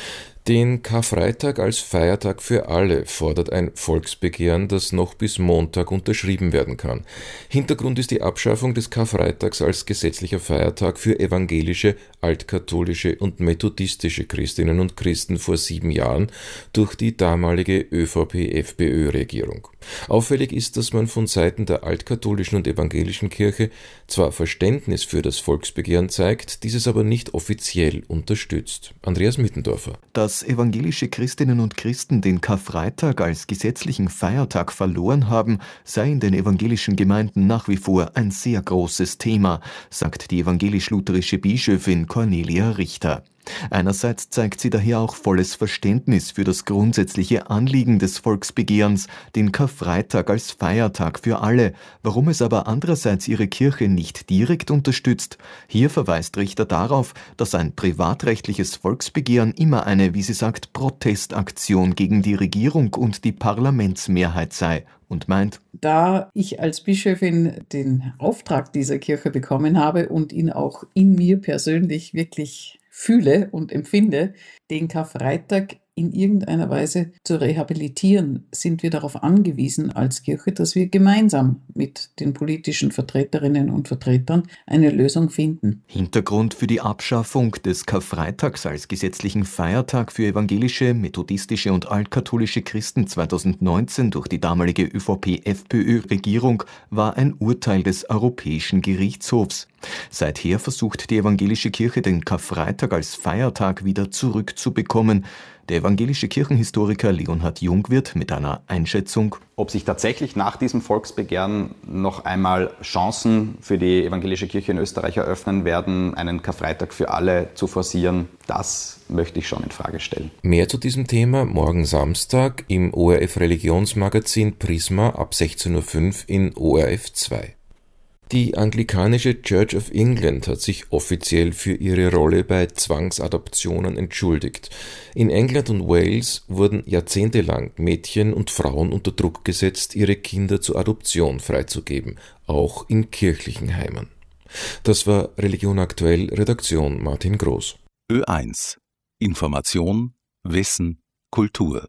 Den Karfreitag als Feiertag für alle fordert ein Volksbegehren, das noch bis Montag unterschrieben werden kann. Hintergrund ist die Abschaffung des Karfreitags als gesetzlicher Feiertag für evangelische, altkatholische und methodistische Christinnen und Christen vor 7 Jahren durch die damalige ÖVP-FPÖ-Regierung. Auffällig ist, dass man von Seiten der altkatholischen und evangelischen Kirche zwar Verständnis für das Volksbegehren zeigt, dieses aber nicht offiziell unterstützt. Andreas Mittendorfer. Dass evangelische Christinnen und Christen den Karfreitag als gesetzlichen Feiertag verloren haben, sei in den evangelischen Gemeinden nach wie vor ein sehr großes Thema, sagt die evangelisch-lutherische Bischöfin Cornelia Richter. Einerseits zeigt sie daher auch volles Verständnis für das grundsätzliche Anliegen des Volksbegehrens, den Karfreitag als Feiertag für alle, warum es aber andererseits ihre Kirche nicht direkt unterstützt. Hier verweist Richter darauf, dass ein privatrechtliches Volksbegehren immer eine, wie sie sagt, Protestaktion gegen die Regierung und die Parlamentsmehrheit sei und meint, da ich als Bischöfin den Auftrag dieser Kirche bekommen habe und ihn auch in mir persönlich wirklich fühle und empfinde, den Karfreitag in irgendeiner Weise zu rehabilitieren, sind wir darauf angewiesen als Kirche, dass wir gemeinsam mit den politischen Vertreterinnen und Vertretern eine Lösung finden. Hintergrund für die Abschaffung des Karfreitags als gesetzlichen Feiertag für evangelische, methodistische und altkatholische Christen 2019 durch die damalige ÖVP-FPÖ-Regierung war ein Urteil des Europäischen Gerichtshofs. Seither versucht die evangelische Kirche, den Karfreitag als Feiertag wieder zurückzubekommen. Der evangelische Kirchenhistoriker Leonhard Jungwirth mit einer Einschätzung. Ob sich tatsächlich nach diesem Volksbegehren noch einmal Chancen für die evangelische Kirche in Österreich eröffnen werden, einen Karfreitag für alle zu forcieren, das möchte ich schon in Frage stellen. Mehr zu diesem Thema morgen Samstag im ORF Religionsmagazin Prisma ab 16:05 Uhr in ORF 2. Die anglikanische Church of England hat sich offiziell für ihre Rolle bei Zwangsadoptionen entschuldigt. In England und Wales wurden jahrzehntelang Mädchen und Frauen unter Druck gesetzt, ihre Kinder zur Adoption freizugeben, auch in kirchlichen Heimen. Das war Religion aktuell, Redaktion Martin Groß. Ö1 Information, Wissen, Kultur.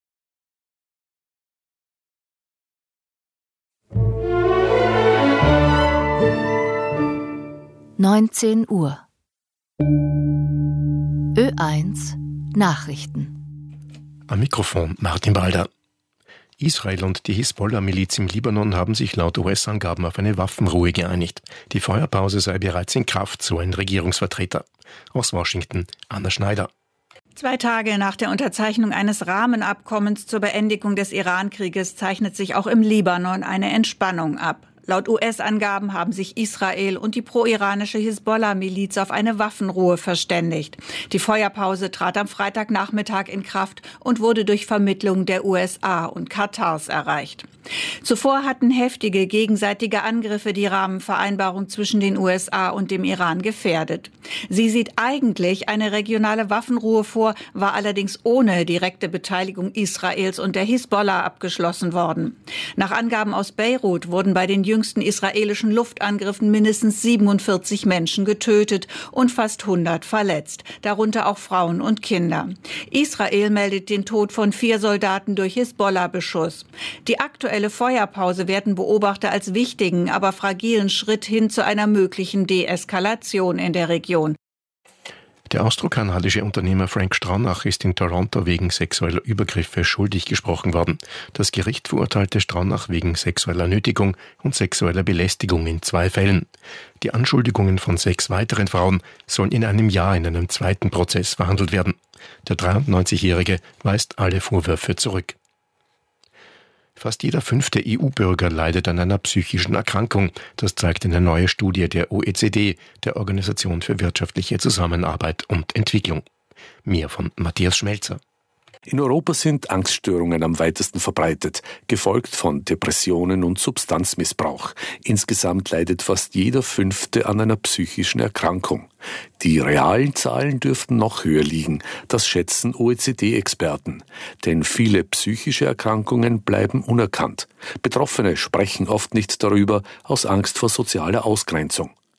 Uhr. Ö1 Nachrichten. Am Mikrofon Martin Balder. Israel und die Hisbollah-Miliz im Libanon haben sich laut US-Angaben auf eine Waffenruhe geeinigt. Die Feuerpause sei bereits in Kraft, so ein Regierungsvertreter. Aus Washington, Anna Schneider. 2 Tage nach der Unterzeichnung eines Rahmenabkommens zur Beendigung des Iran-Krieges zeichnet sich auch im Libanon eine Entspannung ab. Laut US-Angaben haben sich Israel und die pro-iranische Hisbollah-Miliz auf eine Waffenruhe verständigt. Die Feuerpause trat am Freitagnachmittag in Kraft und wurde durch Vermittlung der USA und Katars erreicht. Zuvor hatten heftige gegenseitige Angriffe die Rahmenvereinbarung zwischen den USA und dem Iran gefährdet. Sie sieht eigentlich eine regionale Waffenruhe vor, war allerdings ohne direkte Beteiligung Israels und der Hisbollah abgeschlossen worden. Nach Angaben aus Beirut wurden bei den jüngsten israelischen Luftangriffen mindestens 47 Menschen getötet und fast 100 verletzt, darunter auch Frauen und Kinder. Israel meldet den Tod von 4 Soldaten durch Hisbollah-Beschuss. Die aktuelle Feuerpause werden Beobachter als wichtigen, aber fragilen Schritt hin zu einer möglichen Deeskalation in der Region. Der austrokanadische Unternehmer Frank Stronach ist in Toronto wegen sexueller Übergriffe schuldig gesprochen worden. Das Gericht verurteilte Stronach wegen sexueller Nötigung und sexueller Belästigung in 2 Fällen. Die Anschuldigungen von 6 weiteren Frauen sollen in einem Jahr in einem zweiten Prozess verhandelt werden. Der 93-Jährige weist alle Vorwürfe zurück. Fast jeder 5. EU-Bürger leidet an einer psychischen Erkrankung. Das zeigt eine neue Studie der OECD, der Organisation für wirtschaftliche Zusammenarbeit und Entwicklung. Mehr von Matthias Schmelzer. In Europa sind Angststörungen am weitesten verbreitet, gefolgt von Depressionen und Substanzmissbrauch. Insgesamt leidet fast jeder 5. an einer psychischen Erkrankung. Die realen Zahlen dürften noch höher liegen, das schätzen OECD-Experten. Denn viele psychische Erkrankungen bleiben unerkannt. Betroffene sprechen oft nicht darüber, aus Angst vor sozialer Ausgrenzung.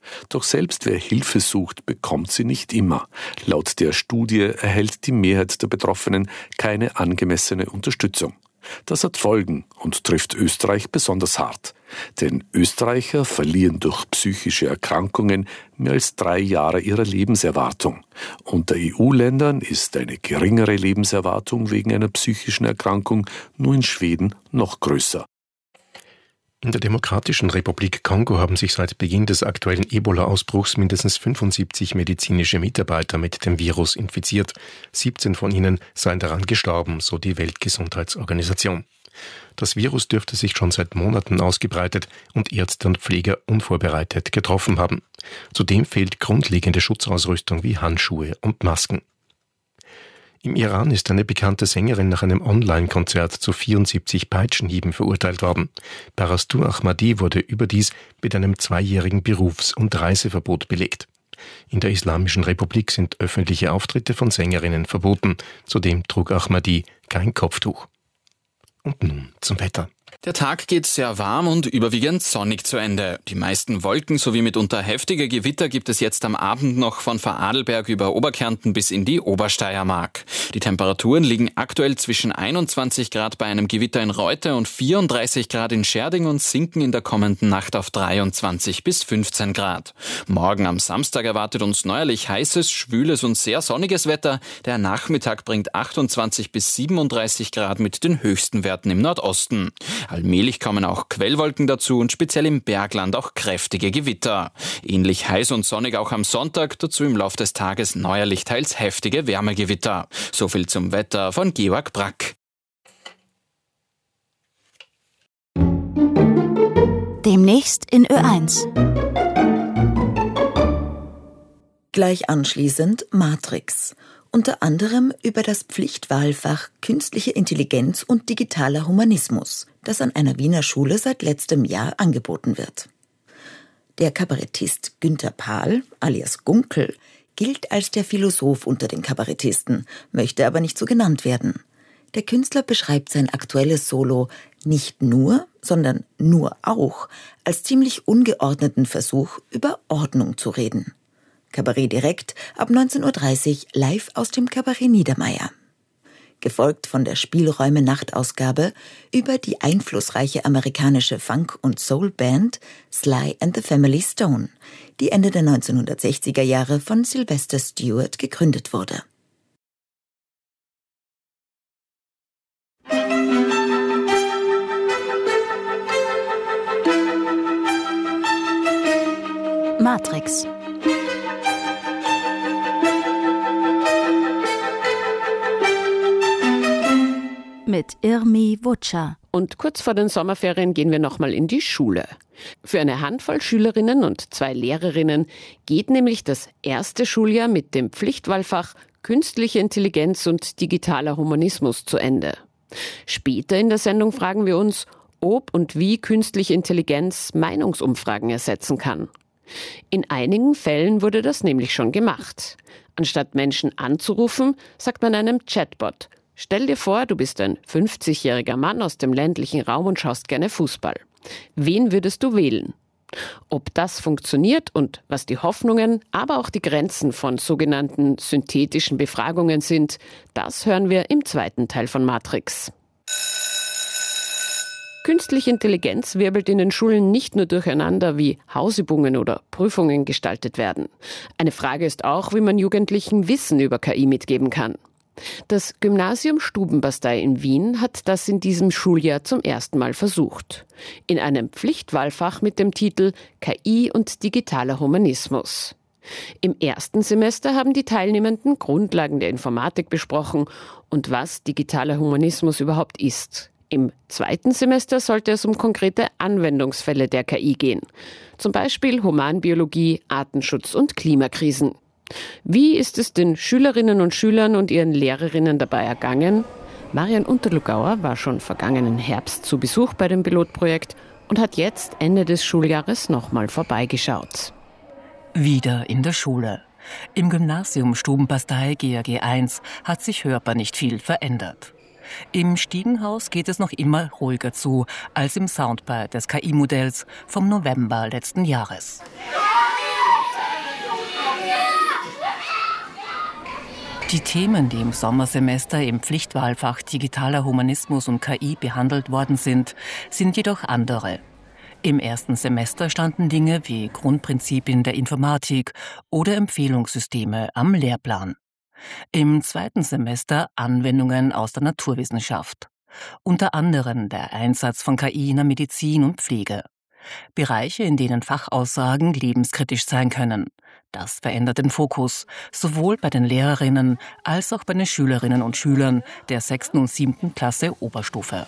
Doch selbst wer Hilfe sucht, bekommt sie nicht immer. Laut der Studie erhält die Mehrheit der Betroffenen keine angemessene Unterstützung. Das hat Folgen und trifft Österreich besonders hart. Denn Österreicher verlieren durch psychische Erkrankungen mehr als 3 Jahre ihrer Lebenserwartung. Unter EU-Ländern ist eine geringere Lebenserwartung wegen einer psychischen Erkrankung nur in Schweden noch größer. In der Demokratischen Republik Kongo haben sich seit Beginn des aktuellen Ebola-Ausbruchs mindestens 75 medizinische Mitarbeiter mit dem Virus infiziert. 17 von ihnen seien daran gestorben, so die Weltgesundheitsorganisation. Das Virus dürfte sich schon seit Monaten ausgebreitet und Ärzte und Pfleger unvorbereitet getroffen haben. Zudem fehlt grundlegende Schutzausrüstung wie Handschuhe und Masken. Im Iran ist eine bekannte Sängerin nach einem Online-Konzert zu 74 Peitschenhieben verurteilt worden. Parastou Ahmadi wurde überdies mit einem 2-jährigen Berufs- und Reiseverbot belegt. In der Islamischen Republik sind öffentliche Auftritte von Sängerinnen verboten. Zudem trug Ahmadi kein Kopftuch. Und nun zum Wetter. Der Tag geht sehr warm und überwiegend sonnig zu Ende. Die meisten Wolken sowie mitunter heftige Gewitter gibt es jetzt am Abend noch von Vorarlberg über Oberkärnten bis in die Obersteiermark. Die Temperaturen liegen aktuell zwischen 21 Grad bei einem Gewitter in Reute und 34 Grad in Scherding und sinken in der kommenden Nacht auf 23 bis 15 Grad. Morgen am Samstag erwartet uns neuerlich heißes, schwüles und sehr sonniges Wetter. Der Nachmittag bringt 28 bis 37 Grad mit den höchsten Werten im Nordosten. Allmählich kommen auch Quellwolken dazu und speziell im Bergland auch kräftige Gewitter. Ähnlich heiß und sonnig auch am Sonntag, dazu im Lauf des Tages neuerlich teils heftige Wärmegewitter. Soviel zum Wetter von Georg Brack. Demnächst in Ö1. Gleich anschließend Matrix. Unter anderem über das Pflichtwahlfach Künstliche Intelligenz und digitaler Humanismus, das an einer Wiener Schule seit letztem Jahr angeboten wird. Der Kabarettist Günther Pahl, alias Gunkel, gilt als der Philosoph unter den Kabarettisten, möchte aber nicht so genannt werden. Der Künstler beschreibt sein aktuelles Solo nicht nur, sondern nur auch als ziemlich ungeordneten Versuch, über Ordnung zu reden. Kabarett direkt ab 19.30 Uhr live aus dem Kabarett Niedermeyer. Gefolgt von der Spielräume-Nachtausgabe über die einflussreiche amerikanische Funk- und Soul-Band Sly and the Family Stone, die Ende der 1960er Jahre von Sylvester Stewart gegründet wurde. Matrix. Mit Irmi Wutscher. Und kurz vor den Sommerferien gehen wir nochmal in die Schule. Für eine Handvoll Schülerinnen und 2 Lehrerinnen geht nämlich das erste Schuljahr mit dem Pflichtwahlfach Künstliche Intelligenz und digitaler Humanismus zu Ende. Später in der Sendung fragen wir uns, ob und wie künstliche Intelligenz Meinungsumfragen ersetzen kann. In einigen Fällen wurde das nämlich schon gemacht. Anstatt Menschen anzurufen, sagt man einem Chatbot: Stell dir vor, du bist ein 50-jähriger Mann aus dem ländlichen Raum und schaust gerne Fußball. Wen würdest du wählen? Ob das funktioniert und was die Hoffnungen, aber auch die Grenzen von sogenannten synthetischen Befragungen sind, das hören wir im zweiten Teil von Matrix. Künstliche Intelligenz wirbelt in den Schulen nicht nur durcheinander, wie Hausübungen oder Prüfungen gestaltet werden. Eine Frage ist auch, wie man Jugendlichen Wissen über KI mitgeben kann. Das Gymnasium Stubenbastei in Wien hat das in diesem Schuljahr zum ersten Mal versucht. In einem Pflichtwahlfach mit dem Titel KI und digitaler Humanismus. Im ersten Semester haben die Teilnehmenden Grundlagen der Informatik besprochen und was digitaler Humanismus überhaupt ist. Im zweiten Semester sollte es um konkrete Anwendungsfälle der KI gehen. Zum Beispiel Humanbiologie, Artenschutz und Klimakrisen. Wie ist es den Schülerinnen und Schülern und ihren Lehrerinnen dabei ergangen? Marian Unterlugauer war schon vergangenen Herbst zu Besuch bei dem Pilotprojekt und hat jetzt Ende des Schuljahres nochmal vorbeigeschaut. Wieder in der Schule. Im Gymnasium Stubenbastei GAG 1 hat sich hörbar nicht viel verändert. Im Stiegenhaus geht es noch immer ruhiger zu als im Soundbite des KI-Modells vom November letzten Jahres. Die Themen, die im Sommersemester im Pflichtwahlfach Digitaler Humanismus und KI behandelt worden sind jedoch andere. Im ersten Semester standen Dinge wie Grundprinzipien der Informatik oder Empfehlungssysteme am Lehrplan. Im zweiten Semester Anwendungen aus der Naturwissenschaft. Unter anderem der Einsatz von KI in der Medizin und Pflege. Bereiche, in denen Fachaussagen lebenskritisch sein können. Das verändert den Fokus, sowohl bei den Lehrerinnen als auch bei den Schülerinnen und Schülern der 6. und 7. Klasse Oberstufe.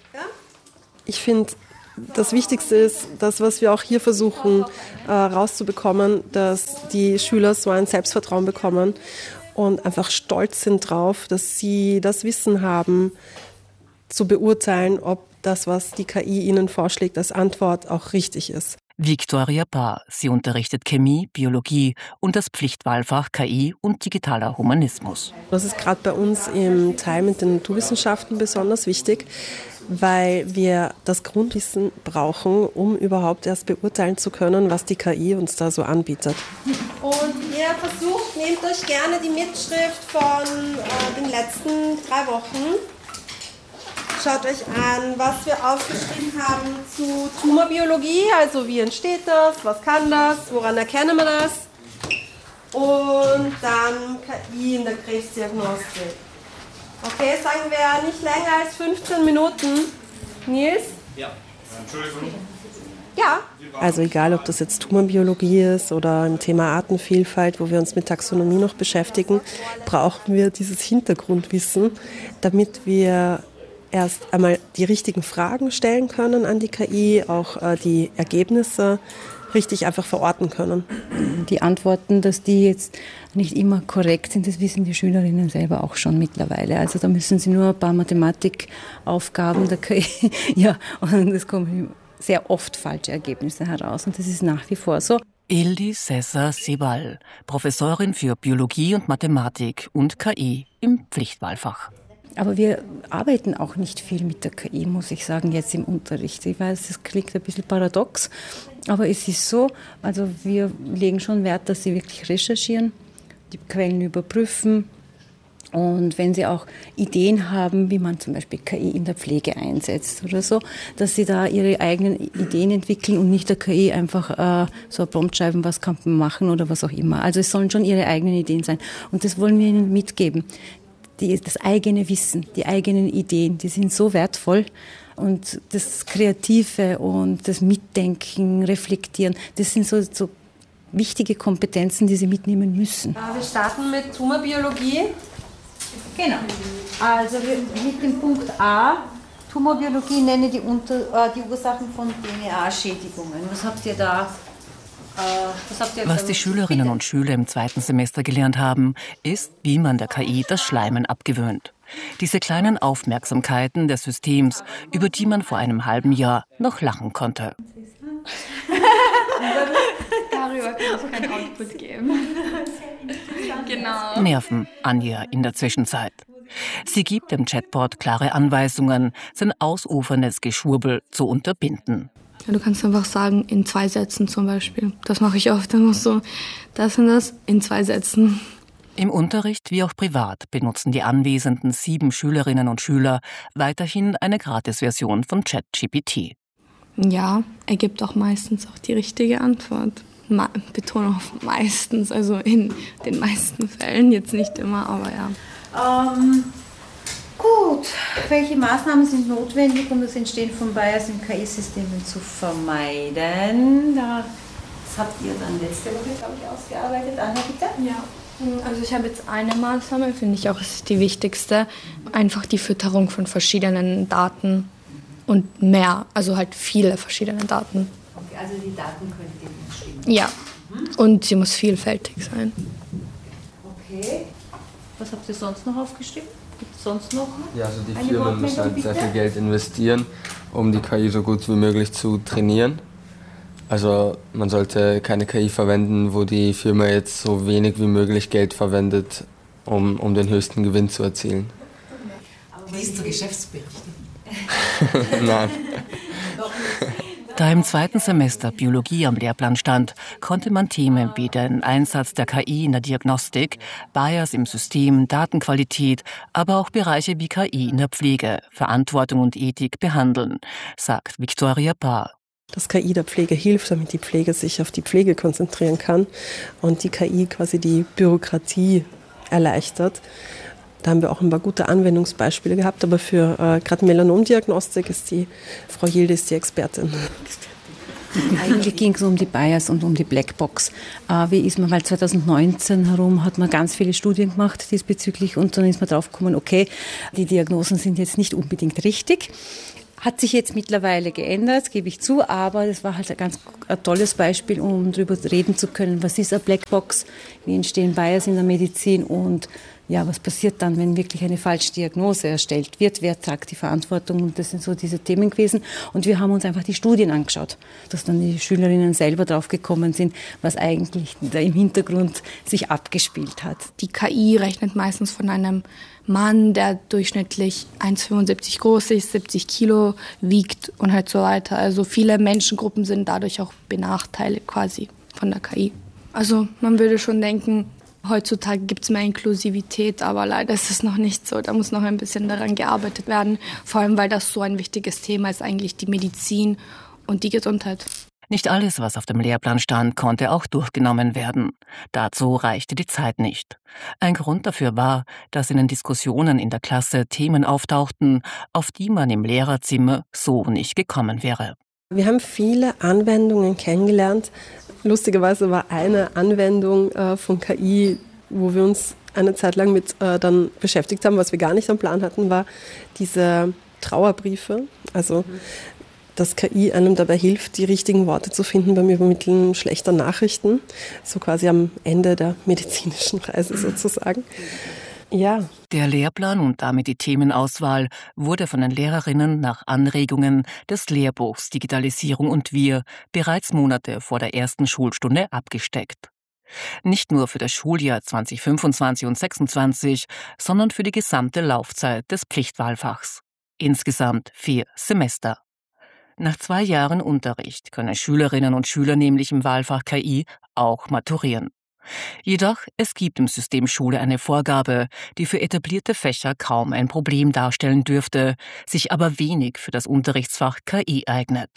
Ich finde, das Wichtigste ist, das, was wir auch hier versuchen rauszubekommen, dass die Schüler so ein Selbstvertrauen bekommen und einfach stolz sind drauf, dass sie das Wissen haben, zu beurteilen, ob das, was die KI ihnen vorschlägt, als Antwort auch richtig ist. Victoria Bahr, sie unterrichtet Chemie, Biologie und das Pflichtwahlfach KI und digitaler Humanismus. Das ist gerade bei uns im Teil mit den Naturwissenschaften besonders wichtig, weil wir das Grundwissen brauchen, um überhaupt erst beurteilen zu können, was die KI uns da so anbietet. Und ihr versucht, nehmt euch gerne die Mitschrift von den letzten 3 Wochen. Schaut euch an, was wir aufgeschrieben haben zu Tumorbiologie, also wie entsteht das, was kann das, woran erkennen wir das, und dann KI in der Krebsdiagnostik. Okay, sagen wir nicht länger als 15 Minuten. Nils? Ja. Entschuldigung. Ja. Also egal, ob das jetzt Tumorbiologie ist oder im Thema Artenvielfalt, wo wir uns mit Taxonomie noch beschäftigen, brauchen wir dieses Hintergrundwissen, damit wir erst einmal die richtigen Fragen stellen können an die KI, auch die Ergebnisse richtig einfach verorten können. Die Antworten, dass die jetzt nicht immer korrekt sind, das wissen die Schülerinnen selber auch schon mittlerweile. Also da müssen sie nur ein paar Mathematikaufgaben der KI, ja, und es kommen sehr oft falsche Ergebnisse heraus und das ist nach wie vor so. Ildi Sessa Sebal, Professorin für Biologie und Mathematik und KI im Pflichtwahlfach. Aber wir arbeiten auch nicht viel mit der KI, muss ich sagen, jetzt im Unterricht. Ich weiß, das klingt ein bisschen paradox, aber es ist so, also wir legen schon Wert, dass sie wirklich recherchieren, die Quellen überprüfen und wenn sie auch Ideen haben, wie man zum Beispiel KI in der Pflege einsetzt oder so, dass sie da ihre eigenen Ideen entwickeln und nicht der KI einfach so ein Prompt schreiben, was kann man machen oder was auch immer. Also es sollen schon ihre eigenen Ideen sein und das wollen wir ihnen mitgeben. Das eigene Wissen, die eigenen Ideen, die sind so wertvoll. Und das Kreative und das Mitdenken, Reflektieren, das sind so wichtige Kompetenzen, die sie mitnehmen müssen. Wir starten mit Tumorbiologie. Genau. Also mit dem Punkt A, Tumorbiologie, nenne die Ursachen von DNA-Schädigungen. Was habt ihr da? Was die Schülerinnen und Schüler im 2. Semester gelernt haben, ist, wie man der KI das Schleimen abgewöhnt. Diese kleinen Aufmerksamkeiten des Systems, über die man vor einem halben Jahr noch lachen konnte. Darüber kann es keinen Output geben. Genau. Nerven Anja in der Zwischenzeit. Sie gibt dem Chatbot klare Anweisungen, sein ausuferndes Geschwurbel zu unterbinden. Ja, du kannst einfach sagen, in 2 Sätzen zum Beispiel. Das mache ich oft immer so. Das und das in 2 Sätzen. Im Unterricht wie auch privat benutzen die anwesenden 7 Schülerinnen und Schüler weiterhin eine Gratisversion von ChatGPT. Ja, er gibt auch meistens auch die richtige Antwort. Betonung auf meistens, also in den meisten Fällen, jetzt nicht immer, aber ja. Gut, welche Maßnahmen sind notwendig, um das Entstehen von Bias in KI-Systemen zu vermeiden? Das habt ihr dann letzte Woche, glaube ich, ausgearbeitet. Anna, bitte? Ja, also ich habe jetzt eine Maßnahme, finde ich auch ist die wichtigste. Einfach die Fütterung von verschiedenen Daten und mehr, also halt viele verschiedene Daten. Okay, also die Datenqualität muss stimmen. Ja, und sie muss vielfältig sein. Okay, was habt ihr sonst noch aufgeschrieben? Gibt es sonst noch? Ja, also die Firmen müssen halt sehr viel Geld investieren, um die KI so gut wie möglich zu trainieren. Also man sollte keine KI verwenden, wo die Firma jetzt so wenig wie möglich Geld verwendet, um den höchsten Gewinn zu erzielen. Aber liest du Geschäftsberichte? Nein. Da im 2. Semester Biologie am Lehrplan stand, konnte man Themen wie den Einsatz der KI in der Diagnostik, Bias im System, Datenqualität, aber auch Bereiche wie KI in der Pflege, Verantwortung und Ethik behandeln, sagt Viktoria Paar. Dass KI der Pflege hilft, damit die Pflege sich auf die Pflege konzentrieren kann und die KI quasi die Bürokratie erleichtert. Da haben wir auch ein paar gute Anwendungsbeispiele gehabt, aber für gerade Melanomdiagnostik ist die Frau Yildiz die Expertin. Eigentlich ging es um die Bias und um die Blackbox. Wie ist man, weil 2019 herum hat man ganz viele Studien gemacht diesbezüglich und dann ist man drauf gekommen, okay, die Diagnosen sind jetzt nicht unbedingt richtig. Hat sich jetzt mittlerweile geändert, gebe ich zu, aber das war halt ein tolles Beispiel, um darüber reden zu können, was ist eine Blackbox, wie entstehen Bias in der Medizin und ja, was passiert dann, wenn wirklich eine falsche Diagnose erstellt wird, wer trägt die Verantwortung und das sind so diese Themen gewesen und wir haben uns einfach die Studien angeschaut, dass dann die Schülerinnen selber drauf gekommen sind, was eigentlich da im Hintergrund sich abgespielt hat. Die KI rechnet meistens von einem Mann, der durchschnittlich 1,75 groß ist, 70 Kilo wiegt und halt so weiter. Also viele Menschengruppen sind dadurch auch benachteiligt quasi von der KI. Also man würde schon denken, heutzutage gibt es mehr Inklusivität, aber leider ist es noch nicht so. Da muss noch ein bisschen daran gearbeitet werden, vor allem weil das so ein wichtiges Thema ist, eigentlich die Medizin und die Gesundheit. Nicht alles, was auf dem Lehrplan stand, konnte auch durchgenommen werden. Dazu reichte die Zeit nicht. Ein Grund dafür war, dass in den Diskussionen in der Klasse Themen auftauchten, auf die man im Lehrerzimmer so nicht gekommen wäre. Wir haben viele Anwendungen kennengelernt. Lustigerweise war eine Anwendung von KI, wo wir uns eine Zeit lang mit dann beschäftigt haben, was wir gar nicht am Plan hatten, war diese Trauerbriefe. Also dass KI einem dabei hilft, die richtigen Worte zu finden beim Übermitteln schlechter Nachrichten, so quasi am Ende der medizinischen Reise sozusagen. Ja. Der Lehrplan und damit die Themenauswahl wurde von den Lehrerinnen nach Anregungen des Lehrbuchs Digitalisierung und wir bereits Monate vor der ersten Schulstunde abgesteckt. Nicht nur für das Schuljahr 2025 und 2026, sondern für die gesamte Laufzeit des Pflichtwahlfachs. Insgesamt 4 Semester. Nach 2 Jahren Unterricht können Schülerinnen und Schüler nämlich im Wahlfach KI auch maturieren. Jedoch, es gibt im System Schule eine Vorgabe, die für etablierte Fächer kaum ein Problem darstellen dürfte, sich aber wenig für das Unterrichtsfach KI eignet.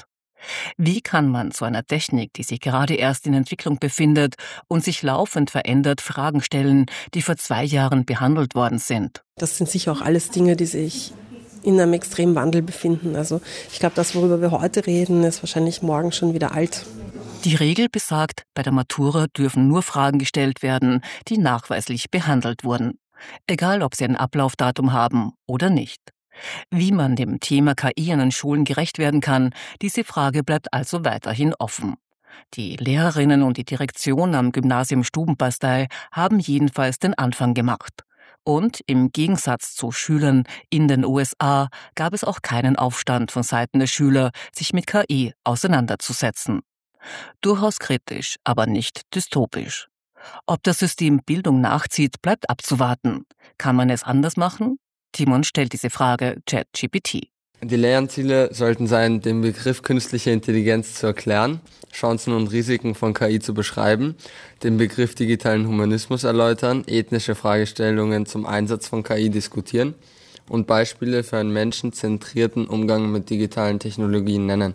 Wie kann man zu einer Technik, die sich gerade erst in Entwicklung befindet und sich laufend verändert, Fragen stellen, die vor 2 Jahren behandelt worden sind? Das sind sicher auch alles Dinge, die sich in einem extremen Wandel befinden. Also ich glaube, das, worüber wir heute reden, ist wahrscheinlich morgen schon wieder alt. Die Regel besagt, bei der Matura dürfen nur Fragen gestellt werden, die nachweislich behandelt wurden. Egal, ob sie ein Ablaufdatum haben oder nicht. Wie man dem Thema KI an den Schulen gerecht werden kann, diese Frage bleibt also weiterhin offen. Die Lehrerinnen und die Direktion am Gymnasium Stubenbastei haben jedenfalls den Anfang gemacht. Und im Gegensatz zu Schülern in den USA gab es auch keinen Aufstand von Seiten der Schüler, sich mit KI auseinanderzusetzen. Durchaus kritisch, aber nicht dystopisch. Ob das System Bildung nachzieht, bleibt abzuwarten. Kann man es anders machen? Timon stellt diese Frage ChatGPT. Die Lernziele sollten sein, den Begriff künstliche Intelligenz zu erklären, Chancen und Risiken von KI zu beschreiben, den Begriff digitalen Humanismus erläutern, ethnische Fragestellungen zum Einsatz von KI diskutieren und Beispiele für einen menschenzentrierten Umgang mit digitalen Technologien nennen.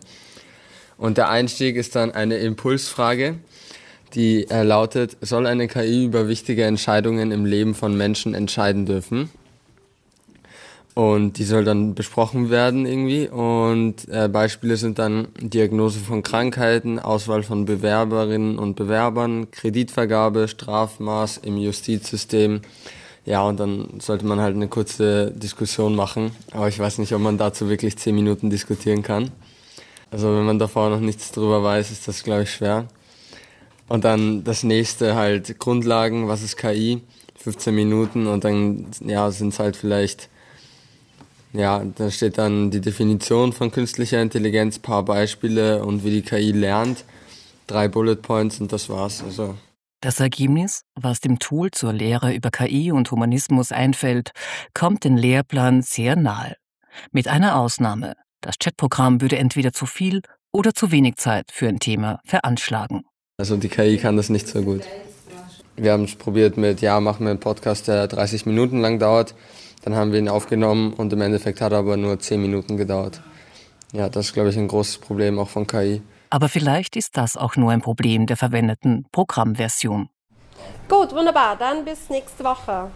Und der Einstieg ist dann eine Impulsfrage, die lautet, soll eine KI über wichtige Entscheidungen im Leben von Menschen entscheiden dürfen? Und die soll dann besprochen werden irgendwie und Beispiele sind dann Diagnose von Krankheiten, Auswahl von Bewerberinnen und Bewerbern, Kreditvergabe, Strafmaß im Justizsystem. Ja, und dann sollte man halt eine kurze Diskussion machen, aber ich weiß nicht, ob man dazu wirklich 10 Minuten diskutieren kann. Also wenn man davor noch nichts drüber weiß, ist das, glaube ich, schwer. Und dann das nächste halt Grundlagen, was ist KI, 15 Minuten und dann ja, sind es halt vielleicht... Ja, da steht dann die Definition von künstlicher Intelligenz, paar Beispiele und wie die KI lernt, 3 Bullet Points und das war's. Also. Das Ergebnis, was dem Tool zur Lehre über KI und Humanismus einfällt, kommt den Lehrplan sehr nahe. Mit einer Ausnahme. Das Chatprogramm würde entweder zu viel oder zu wenig Zeit für ein Thema veranschlagen. Also die KI kann das nicht so gut. Wir haben es probiert mit, machen wir einen Podcast, der 30 Minuten lang dauert. Dann haben wir ihn aufgenommen und im Endeffekt hat er aber nur 10 Minuten gedauert. Ja, das ist, glaube ich, ein großes Problem auch von KI. Aber vielleicht ist das auch nur ein Problem der verwendeten Programmversion. Gut, wunderbar. Dann bis nächste Woche.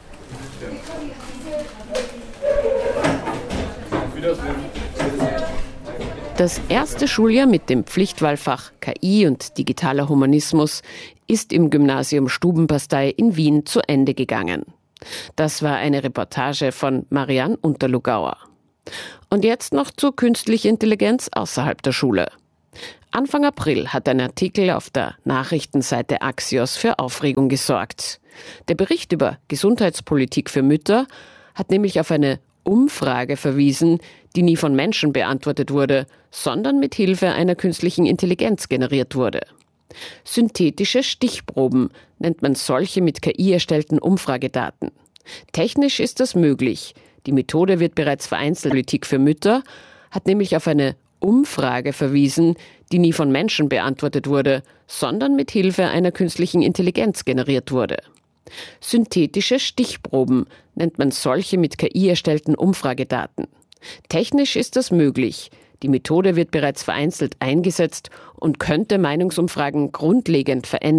Das erste Schuljahr mit dem Pflichtwahlfach KI und digitaler Humanismus ist im Gymnasium Stubenbastei in Wien zu Ende gegangen. Das war eine Reportage von Marianne Unterlugauer. Und jetzt noch zur künstlichen Intelligenz außerhalb der Schule. Anfang April hat ein Artikel auf der Nachrichtenseite Axios für Aufregung gesorgt. Der Bericht über Gesundheitspolitik für Mütter hat nämlich auf eine Umfrage verwiesen, die nie von Menschen beantwortet wurde, sondern mit Hilfe einer künstlichen Intelligenz generiert wurde. Synthetische Stichproben nennt man solche mit KI erstellten Umfragedaten. Technisch ist das möglich. Die Methode wird bereits vereinzelt. Politik für Mütter hat nämlich auf eine Umfrage verwiesen, die nie von Menschen beantwortet wurde, sondern mit Hilfe einer künstlichen Intelligenz generiert wurde. Synthetische Stichproben nennt man solche mit KI erstellten Umfragedaten. Technisch ist das möglich. Die Methode wird bereits vereinzelt eingesetzt und könnte Meinungsumfragen grundlegend verändern.